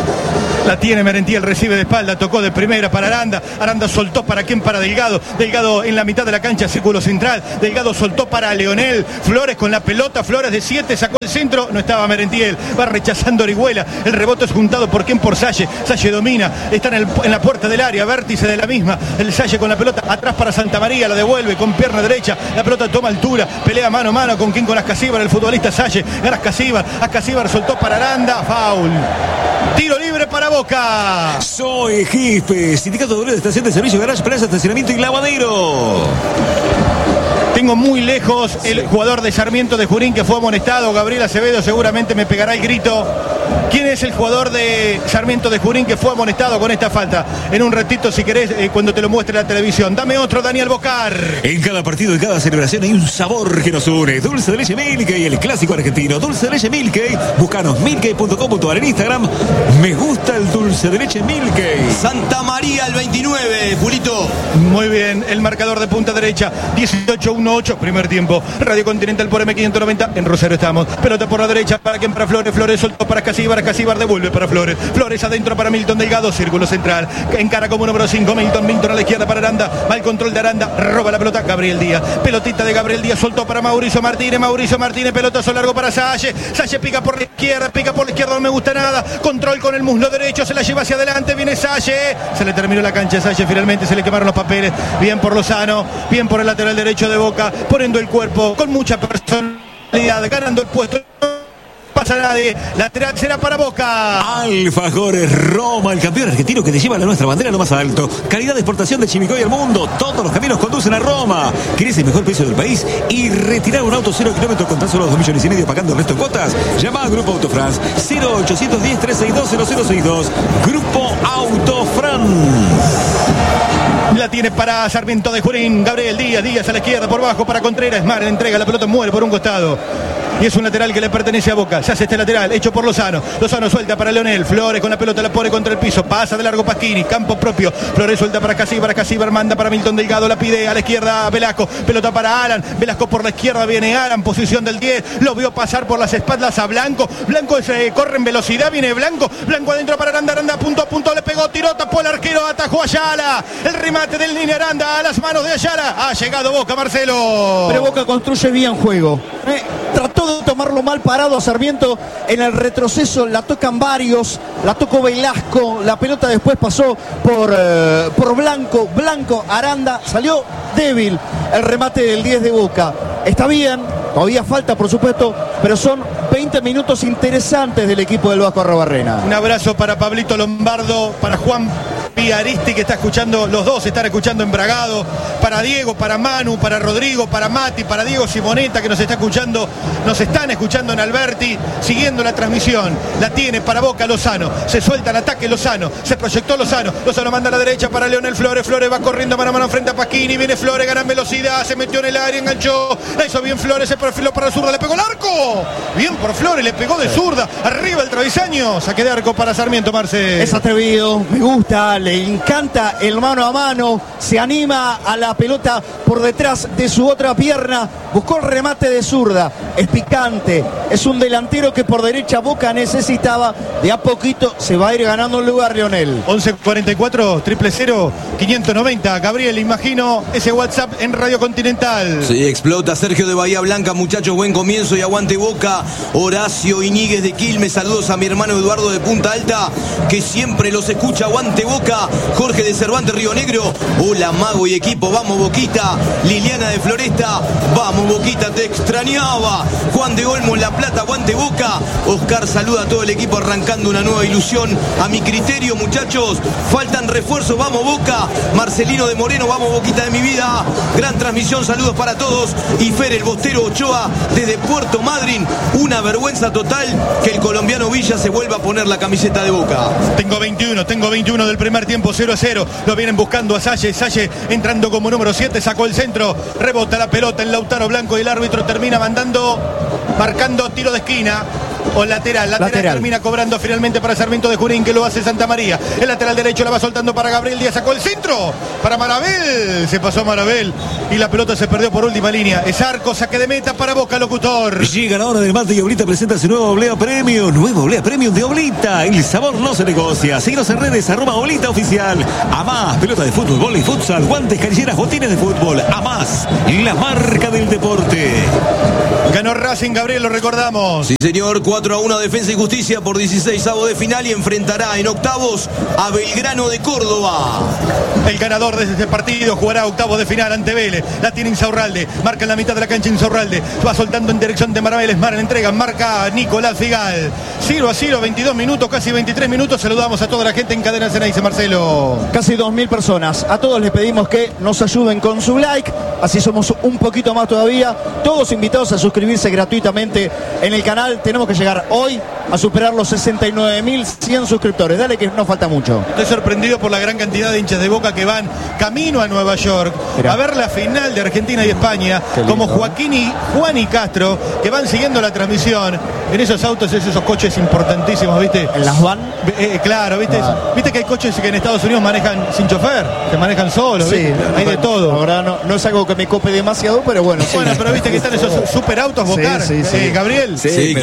La tiene Merentiel, recibe de espalda, tocó de primera para Aranda. Aranda soltó para quién, para Delgado. Delgado en la mitad de la cancha, círculo central. Delgado soltó para Leonel. Flores con la pelota, Flores de siete, sacó el centro. No estaba Merentiel, va rechazando Orihuela. El rebote es juntado por quién, por Salle. Salle domina, está en, el, en la puerta del área, vértice de la misma. El Salle con la pelota, atrás para Santa María, la devuelve con pierna derecha. La pelota toma altura, pelea mano a mano con quién, con Ascasíbar, el futbolista Salle. Gana Ascasíbar, Ascasíbar soltó para Aranda, foul. Tiro libre para Boca. Soy Gispe, Sindicato de Obreros de Estación de Servicio, Garage, Plaza, Estacionamiento y Lavadero. Tengo muy lejos el jugador de Sarmiento de Junín que fue amonestado, Gabriel Acevedo, seguramente me pegará el grito. ¿Quién es el jugador de Sarmiento de Junín que fue amonestado con esta falta? En un ratito, si querés, eh, cuando te lo muestre la televisión. Dame otro, Daniel Bocar. En cada partido, en cada celebración hay un sabor que nos une. Dulce de leche Milkey, el clásico argentino. Dulce de leche Milkey. Búscanos milkey punto com punto ar en Instagram. Me gusta el dulce de leche Milkey. Santa María el veintinueve, Pulito. Muy bien, el marcador de punta derecha. dieciocho uno ocho, primer tiempo. Radio Continental por M quinientos noventa. En Rosario estamos. Pelota por la derecha para quien, para Flores. Flores soltó para Casilla. Casíbar, Casíbar devuelve para Flores. Flores adentro para Milton Delgado, círculo central. Encara como número cinco, Milton, Milton a la izquierda para Aranda. Va el control de Aranda, roba la pelota Gabriel Díaz. Pelotita de Gabriel Díaz, soltó para Mauricio Martínez. Mauricio Martínez, pelotazo largo para Salle. Salle pica por la izquierda, pica por la izquierda, no me gusta nada. Control con el muslo derecho, se la lleva hacia adelante. Viene Salle. Se le terminó la cancha a Salle, finalmente se le quemaron los papeles. Bien por Lozano, bien por el lateral derecho de Boca, poniendo el cuerpo con mucha personalidad, ganando el puesto. Pasa nadie, lateral será para Boca. Alfajores Roma, el campeón argentino que te lleva la nuestra bandera a lo más alto. Calidad de exportación de Chimicoy al mundo. Todos los caminos conducen a Roma. ¿Querés el mejor precio del país y retirar un auto cero kilómetros con tan solo dos millones y medio pagando el resto en cuotas? Llama a Grupo Autofrance cero ochocientos diez, trescientos sesenta y dos, cero cero sesenta y dos. Grupo Autofrance. La tiene para Sarmiento de Junín. Gabriel Díaz, Díaz a la izquierda por bajo para Contreras. Mar le entrega la pelota, muere por un costado. Y es un lateral que le pertenece a Boca. Se hace este lateral, hecho por Lozano. Lozano suelta para Leonel. Flores con la pelota la pone contra el piso. Pasa de largo Pasquini. Campo propio. Flores suelta para Casíbar. Casíbar manda para Milton Delgado. La pide a la izquierda Velasco. Pelota para Alan. Velasco por la izquierda viene Alan. Posición del diez. Lo vio pasar por las espaldas a Blanco. Blanco se corre en velocidad. Viene Blanco. Blanco adentro para Aranda. Aranda punto a punto. Le pegó. Tiró. Tapó el arquero. Atajó a Ayala. El remate del línea Aranda a las manos de Ayala. Ha llegado Boca, Marcelo. Pero Boca construye bien juego. Eh, trató de tomarlo mal parado a Sarmiento en el retroceso, la tocan varios, la tocó Velasco, la pelota después pasó por, eh, por Blanco, Blanco, Aranda, salió débil el remate del diez de Boca. Está bien, todavía falta por supuesto, pero son veinte minutos interesantes del equipo del Vasco Arrobarrena. Un abrazo para Pablito Lombardo, para Juan Piaristi que está escuchando, los dos están escuchando en Bragado, para Diego, para Manu, para Rodrigo, para Mati, para Diego Simoneta que nos está escuchando, nos están escuchando en Alberti, siguiendo la transmisión. La tiene para Boca Lozano, se suelta el ataque Lozano, se proyectó Lozano, Lozano manda a la derecha para Leonel Flores, Flores va corriendo mano a mano frente a Pasquini, viene Flores, gana en velocidad, se metió en el área, enganchó, la hizo bien Flores, se perfiló para la zurda, le pegó el arco, bien por Flores, le pegó de zurda, arriba el travisaño, saque de arco para Sarmiento, Marce. Es atrevido, me gusta, le encanta el mano a mano, se anima a la pelota por detrás de su otra pierna, buscó el remate de zurda, es picante, es un delantero que por derecha Boca necesitaba, de a poquito se va a ir ganando el lugar Leonel. once cuarenta y cuatro, triple cero, quinientos noventa, Gabriel, imagino ese WhatsApp en Radio Continental. Sí, explota Sergio de Bahía Blanca, muchachos, buen comienzo y aguante Boca. Horacio Iñiguez de Quilmes, saludos a mi hermano Eduardo de Punta Alta, que siempre los escucha, aguante Boca. Jorge de Cervantes Río Negro, hola Mago y equipo, vamos Boquita. Liliana de Floresta, vamos Boquita, te extrañaba. Juan de Olmos, La Plata, aguante Boca. Oscar saluda a todo el equipo arrancando una nueva ilusión. A mi criterio, muchachos, faltan refuerzos, vamos Boca. Marcelino de Moreno, vamos Boquita de mi vida. Gran transmisión, saludos para todos. Y Fer, el Bostero Ochoa, desde Puerto Madryn, una vergüenza total que el colombiano Villa se vuelva a poner la camiseta de Boca. Tengo veintiuno, tengo veintiuno del primer tiempo, cero a cero. Lo vienen buscando a Salle. Salle entrando como número siete, sacó el centro, rebota la pelota en Lautaro Blanco y el árbitro termina mandando, marcando tiro de esquina. O lateral, lateral, lateral termina cobrando finalmente para Sarmiento de Junín, que lo hace Santa María. El lateral derecho la va soltando para Gabriel Díaz, sacó el centro para Marabel, se pasó a Marabel y la pelota se perdió por última línea. Es arco, saque de meta para Boca, locutor. Llega la hora del mate y Oblita presenta su nuevo Oblea Premium, nuevo Oblea Premium de Oblita. El sabor no se negocia. Síguenos en redes, arroba Oblita Oficial. A más, pelota de fútbol, vóley, futsal, guantes, canilleras, botines de fútbol. A más, la marca del deporte. Ganó Racing, Gabriel, lo recordamos. Sí, señor, cuatro a uno Defensa y Justicia por dieciseisavo de final y enfrentará en octavos a Belgrano de Córdoba. El ganador de este partido jugará octavos de final ante Vélez. La tiene Insaurralde, marca en la mitad de la cancha Insaurralde, va soltando en dirección de Marabel, Esmar en entrega, marca Nicolás Figal. cero a cero, veintidós minutos, casi veintitrés minutos. Saludamos a toda la gente en Cadena Ceneice, Marcelo. Casi dos mil personas. A todos les pedimos que nos ayuden con su like, así somos un poquito más todavía. Todos invitados a suscribirse gratuitamente en el canal. Tenemos que llegar hoy a superar los sesenta y nueve mil cien suscriptores. Dale que no falta mucho. Estoy sorprendido por la gran cantidad de hinchas de Boca que van camino a Nueva York Mirá. a ver la final de Argentina y España, como Joaquín y Juan y Castro, que van siguiendo la transmisión en esos autos, esos coches importantísimos, ¿viste? ¿En las van? Eh, claro, ¿viste? Ah. ¿Viste que hay coches que en Estados Unidos manejan sin chofer? Se manejan solos, ¿viste? Sí, hay de todo. La verdad no, no es algo que me cope demasiado, pero bueno. Bueno, sí. Pero viste que están esos super autos Bocar, sí, sí, sí. Eh, Gabriel. Sí, sí, claro. Están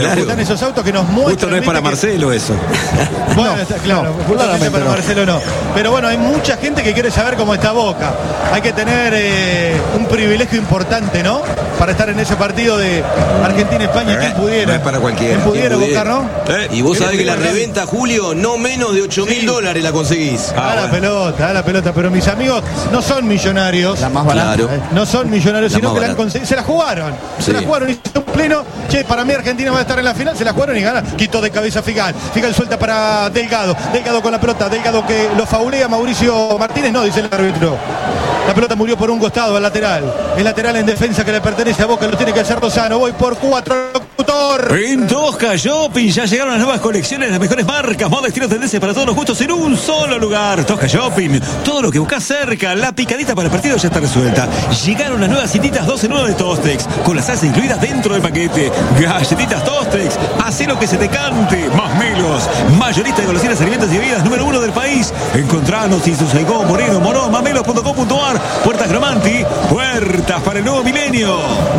esos autos que nos muestran. Justo no es para que... Marcelo eso. Bueno, no, está claro, no, justamente para no. Marcelo no. Pero bueno, hay mucha gente que quiere saber cómo está Boca. Hay que tener eh, un privilegio importante, ¿no? Para estar en ese partido de Argentina-España. Eh, ¿Quién pudiera? No es para cualquiera. ¿Quién pudiera, Boca, no? Eh, y vos sabés que la reventa, Julio, no menos de ocho mil dólares la conseguís. Ah, a la bueno. pelota, a la pelota. Pero mis amigos no son millonarios. La más barata. Claro. No son millonarios, la sino que la han conseguido. se la jugaron. Sí. Se la jugaron, hizo un pleno. Che, para mí Argentina va a estar en la final. Se la jugaron y gana. Quitó de cabeza Figal. Figal suelta para Delgado. Delgado con la pelota. Delgado que lo faulea Mauricio Martínez. No, dice el árbitro. La pelota murió por un costado al lateral. El lateral en defensa que le pertenece a Boca lo tiene que hacer Lozano. Voy por cuatro. En Tosca Shopping ya llegaron las nuevas colecciones, las mejores marcas, moda, estilo, tendencias para todos los gustos en un solo lugar. Tosca Shopping, todo lo que buscas cerca. La picadita para el partido ya está resuelta. Llegaron las nuevas cintitas dos en uno de Tostex, con la salsa incluida dentro del paquete. Galletitas Tostex, hacé lo que se te cante. Más melos, mayorista de golosinas, alimentos y bebidas número uno del país. Encontranos en Susaigó, Moreno, Morón, mamelos punto com punto ar. Puertas Gromanti, puertas para el nuevo milenio.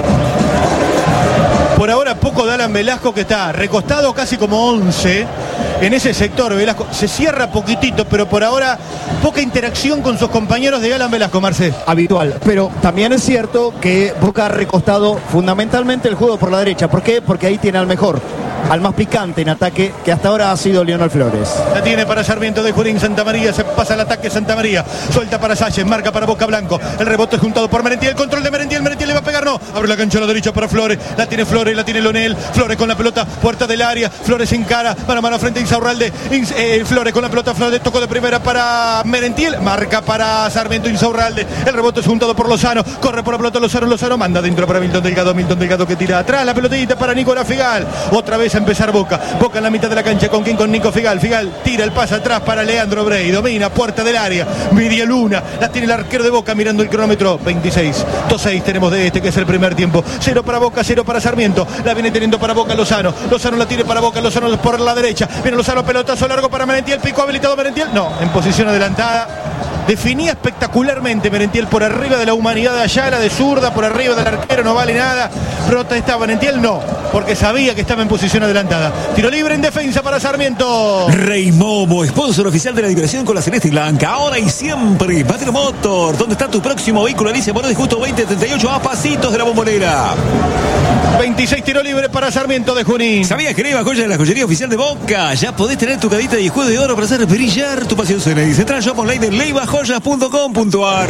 Por ahora poco de Alan Velasco, que está recostado casi como once en ese sector. Velasco se cierra poquitito, pero por ahora poca interacción con sus compañeros de Alan Velasco, Marcel. Habitual, pero también es cierto que Boca ha recostado fundamentalmente el juego por la derecha. ¿Por qué? Porque ahí tiene al mejor, al más picante en ataque, que hasta ahora ha sido Leonel Flores. La tiene para Sarmiento de Junín. Santa María, se pasa el ataque Santa María, suelta para Salles, marca para Boca Blanco, el rebote es juntado por Merentiel, el control de Merentiel, Merentiel le va a pegar, no, abre la cancha a la derecha para Flores, la tiene Flores, la tiene Lonel, Flores con la pelota, puerta del área, Flores en cara, mano a mano frente a Insaurralde, Ins, eh, Flores con la pelota, Flores tocó de primera para Merentiel, marca para Sarmiento Insaurralde, el rebote es juntado por Lozano, corre por la pelota Lozano, Lozano manda dentro para Milton Delgado, Milton Delgado que tira atrás, la pelotita para Nicolás Figal, otra vez a empezar Boca, Boca en la mitad de la cancha, ¿con quién? Con Nico Figal, Figal tira el pase atrás para Leandro Brey, domina, puerta del área, media luna, la tiene el arquero de Boca mirando el cronómetro, veintiséis, dos seis tenemos de este que es el primer tiempo, cero para Boca, cero para Sarmiento, la viene teniendo para Boca Lozano, Lozano la tiene para Boca, Lozano por la derecha, viene Lozano, pelotazo largo para Merentiel, pico habilitado Merentiel, no, en posición adelantada, definía espectacularmente Merentiel por arriba de la humanidad de Ayala, de zurda, por arriba del arquero, no vale nada, protestaba Merentiel, no, porque sabía que estaba en posición adelantada, tiro libre en defensa para Sarmiento. Rey Momo, sponsor oficial de la diversión con la celeste y blanca, ahora y siempre. Batero Motor, ¿dónde está tu próximo vehículo? Alicia Morón, justo veinte treinta y ocho, a pasitos de la Bombonera. veintiséis tiro libre para Sarmiento de Junín. ¿Sabías que Neiva Joya de la joyería oficial de Boca? Ya podés tener tu cadita de juego de oro para hacer brillar tu pasión Ceney. Central Shop Online en leiva joyas punto com punto ar.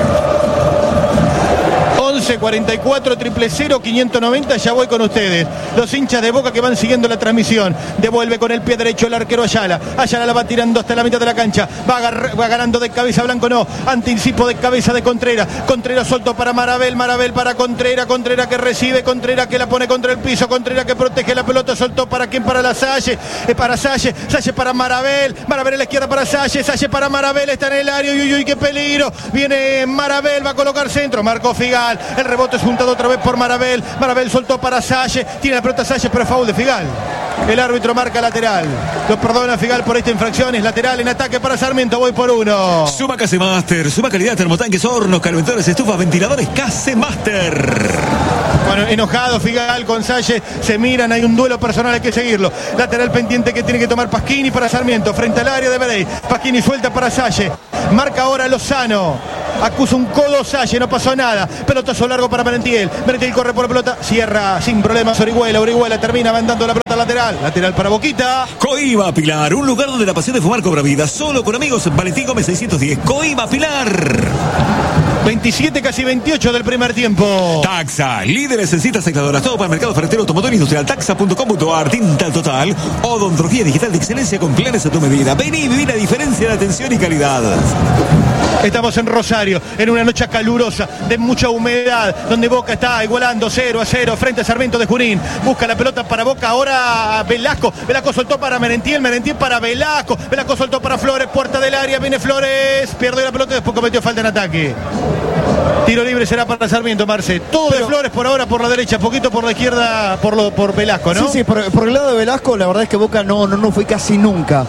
once cuarenta y cuatro, cero cero, quinientos noventa, ya voy con ustedes. Los hinchas de Boca que van siguiendo la transmisión. Devuelve con el pie derecho el arquero Ayala. Ayala la va tirando hasta la mitad de la cancha. Va, agar, va ganando de cabeza Blanco, no. Anticipo de cabeza de Contreras. Contreras suelto para Marabel. Marabel para Contreras. Contreras que recibe. Contreras que la pone contra el piso. Contreras que protege la pelota. Soltó para quién? Para la Salle. Eh, para Salle. Salle para Marabel. Marabel a la izquierda para Salle. Salle para Marabel. Está en el área. Uy, uy, uy, qué peligro. Viene Marabel. Va a colocar centro. Marcó Figal. El rebote es juntado otra vez por Marabel. Marabel soltó para Salle. Tiene la pelota Salle, pero foul de Figal. El árbitro marca lateral. Lo perdona Figal por esta infracción. Es lateral en ataque para Sarmiento. Voy por uno. Suma Casemaster. Suma calidad, termotanques, hornos, calentadores, estufas, ventiladores. Casemaster. Bueno, enojado Figal con Salle. Se miran. Hay un duelo personal. Hay que seguirlo. Lateral pendiente que tiene que tomar Pasquini para Sarmiento. Frente al área de Berey. Pasquini suelta para Salle. Marca ahora Lozano. Acusa un codo Salle, no pasó nada. Pelotazo largo para Merentiel. Merentiel corre por la pelota. Cierra sin problemas Orihuela. Orihuela termina mandando la pelota lateral. Lateral para Boquita. Coiba Pilar, un lugar donde la pasión de fumar cobra vida. Solo con amigos. Valentín Gómez seiscientos diez. Coiba Pilar. veintisiete, casi veintiocho del primer tiempo. Taxa, líderes en citas ancladoras. Todo para el mercado ferretero, automotor industrial. Taxa punto com punto ar. Tinta Total. Odontología digital de excelencia con planes a tu medida. Vení y viví la diferencia de atención y calidad. Estamos en Rosario, en una noche calurosa, de mucha humedad, donde Boca está igualando cero a cero frente a Sarmiento de Junín. Busca la pelota para Boca, ahora Velasco. Velasco soltó para Merentiel, Merentiel para Velasco. Velasco soltó para Flores, puerta del área, viene Flores, pierde la pelota y después cometió falta en ataque. Tiro libre será para Sarmiento, Marce. Todo Pero, de Flores por ahora por la derecha, poquito por la izquierda, por lo, por Velasco, ¿no? Sí, sí, por, por el lado de Velasco, la verdad es que Boca no, no, no fue casi nunca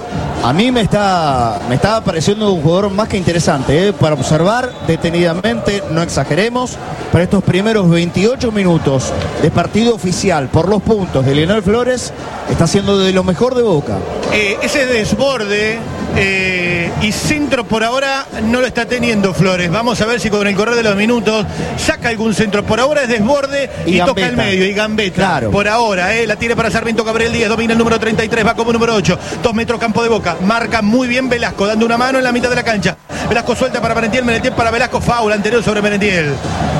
A mí me está, me está pareciendo un jugador más que interesante, ¿eh? Para observar detenidamente, no exageremos, para estos primeros veintiocho minutos de partido oficial por los puntos de Lionel Flores, está siendo de lo mejor de Boca. Eh, ese desborde eh, y centro por ahora no lo está teniendo Flores. Vamos a ver si con el correr de los minutos saca algún centro. Por ahora es desborde y, y toca el medio y gambeta. Claro. Por ahora, eh, la tiene para Sarmiento Gabriel Díaz, domina el número treinta y tres, va como número ocho, dos metros campo de Boca. Marca muy bien Velasco, dando una mano en la mitad de la cancha. Velasco suelta para Merentiel, Merentiel para Velasco, foul anterior sobre Merentiel.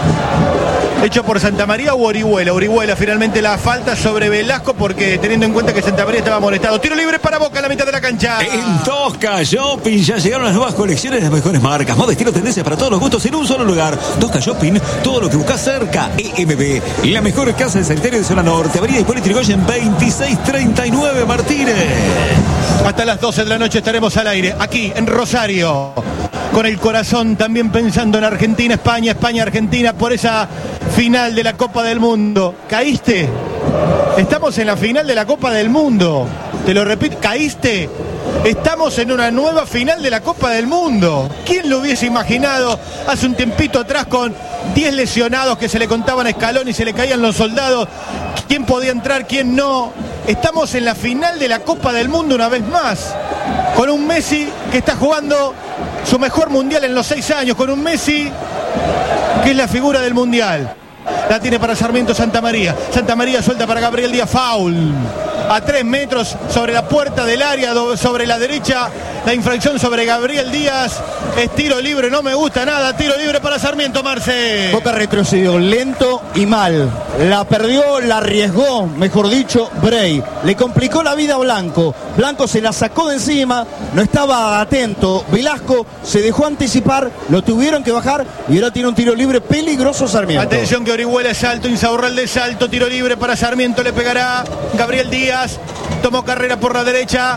Hecho por Santamaría o Orihuela. Orihuela finalmente la falta sobre Velasco porque teniendo en cuenta que Santamaría estaba molestado. Tiro libre para Boca en la mitad de la cancha. En Tosca Shopping ya llegaron las nuevas colecciones de las mejores marcas. Moda, estilo, tendencias para todos los gustos en un solo lugar. Tosca Shopping, todo lo que buscas cerca. E M B, la mejor casa de sanitario de zona norte. Avenida Hipólito Yrigoyen veintiséis treinta y nueve Martínez. Hasta las doce de la noche estaremos al aire, aquí en Rosario. Con el corazón también pensando en Argentina, España, España, Argentina, por esa final de la Copa del Mundo. ¿Caíste? Estamos en la final de la Copa del Mundo. Te lo repito, ¿caíste? Estamos en una nueva final de la Copa del Mundo. ¿Quién lo hubiese imaginado hace un tiempito atrás con diez lesionados que se le contaban a Scaloni y se le caían los soldados? ¿Quién podía entrar, quién no? Estamos en la final de la Copa del Mundo una vez más. Con un Messi que está jugando su mejor mundial en los seis años. Con un Messi que es la figura del mundial. La tiene para Sarmiento Santamaría. Santamaría suelta para Gabriel Díaz. Foul. A tres metros sobre la puerta del área, sobre la derecha. La infracción sobre Gabriel Díaz. Es tiro libre, no me gusta nada. Tiro libre para Sarmiento, Marce. Boca retrocedió lento y mal. La perdió, la arriesgó, mejor dicho, Bray. Le complicó la vida a Blanco. Blanco se la sacó de encima, no estaba atento. Velasco se dejó anticipar, lo tuvieron que bajar y ahora tiene un tiro libre peligroso Sarmiento. Atención que Orihuela es alto, Insaurralde es alto, tiro libre para Sarmiento, le pegará Gabriel Díaz. Tomó carrera por la derecha.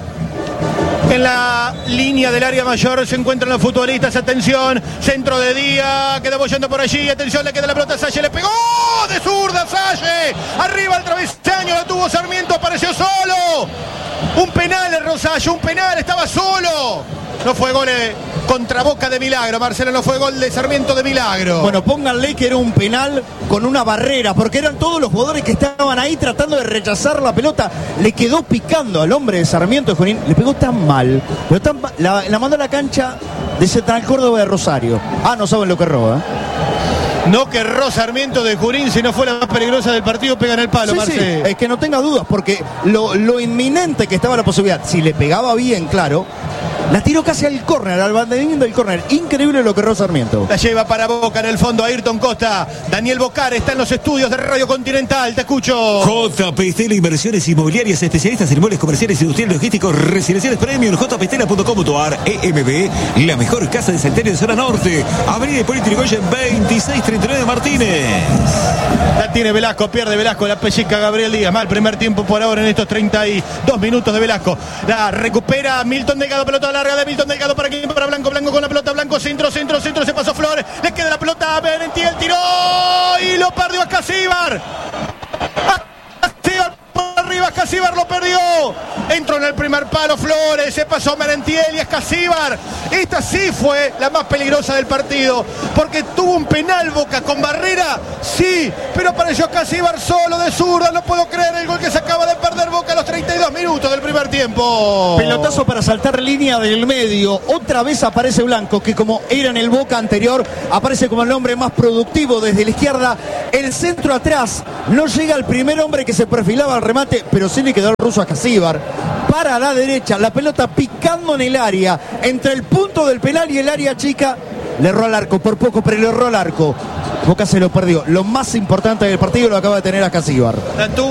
En la línea del área mayor se encuentran los futbolistas. Atención, centro de Díaz, queda bollando por allí. Atención, le queda la pelota a Salle, le pegó de zurda Salle. Arriba el travesaño, lo tuvo Sarmiento, apareció solo. Un penal en Rosario, un penal, estaba solo. No fue gol contra Boca de milagro, Marcelo, no fue gol de Sarmiento de milagro. Bueno, pónganle que era un penal con una barrera, porque eran todos los jugadores que estaban ahí tratando de rechazar la pelota. Le quedó picando al hombre de Sarmiento de Junín, le pegó tan mal, pero tan mal, la, la mandó a la cancha de Central Córdoba de Rosario. Ah, no saben lo que roba, ¿eh? No que erró Sarmiento de Junín, si no fue la más peligrosa del partido, pega en el palo, sí, Marce. Sí, es que no tenga dudas, porque lo, lo inminente que estaba la posibilidad, si le pegaba bien, claro, la tiró casi al córner, al banderín del córner. Increíble lo que erró Sarmiento. La lleva para Boca en el fondo, Ayrton Costa. Daniel Bocar está en los estudios de Radio Continental, te escucho. J P Estela Inversiones Inmobiliarias, especialistas en inmuebles comerciales, industriales, logísticos, residenciales premium, j p estela punto com punto a r. E M B, la mejor casa de sanitario de zona norte. Avenida Hipólito Yrigoyen veintiséis treinta y nueve Martínez. La tiene Velasco, pierde Velasco, la pellica Gabriel Díaz. Mal primer tiempo por ahora en estos treinta y dos minutos de Velasco. La recupera Milton Delgado, pelota larga de Milton Delgado para quién, para Blanco, Blanco con la pelota, Blanco, centro, centro, centro, se pasó Flores, le queda la pelota a Merentiel, tiró y lo perdió a Casíbar. Casíbar por arriba, Casíbar lo perdió. Entró en el primer palo Flores, se pasó Merentiel y es Casíbar. Esta sí fue la más peligrosa del partido, porque tuvo un penal Boca con barrera, sí, pero apareció Casíbar solo de zurda. No puedo creer el gol que se acaba de perder Boca a los treinta y dos minutos del primer tiempo. Pelotazo para saltar línea del medio. Otra vez aparece Blanco, que como era en el Boca anterior, aparece como el hombre más productivo desde la izquierda. El centro atrás, no llega el primer hombre que se perfilaba al remate, pero sí le quedó el ruso a Casíbar. Para la derecha, la pelota picando en el área, entre el punto del penal y el área chica. Le erró al arco, por poco, pero le erró al arco. Boca se lo perdió. Lo más importante del partido lo acaba de tener a Casíbar.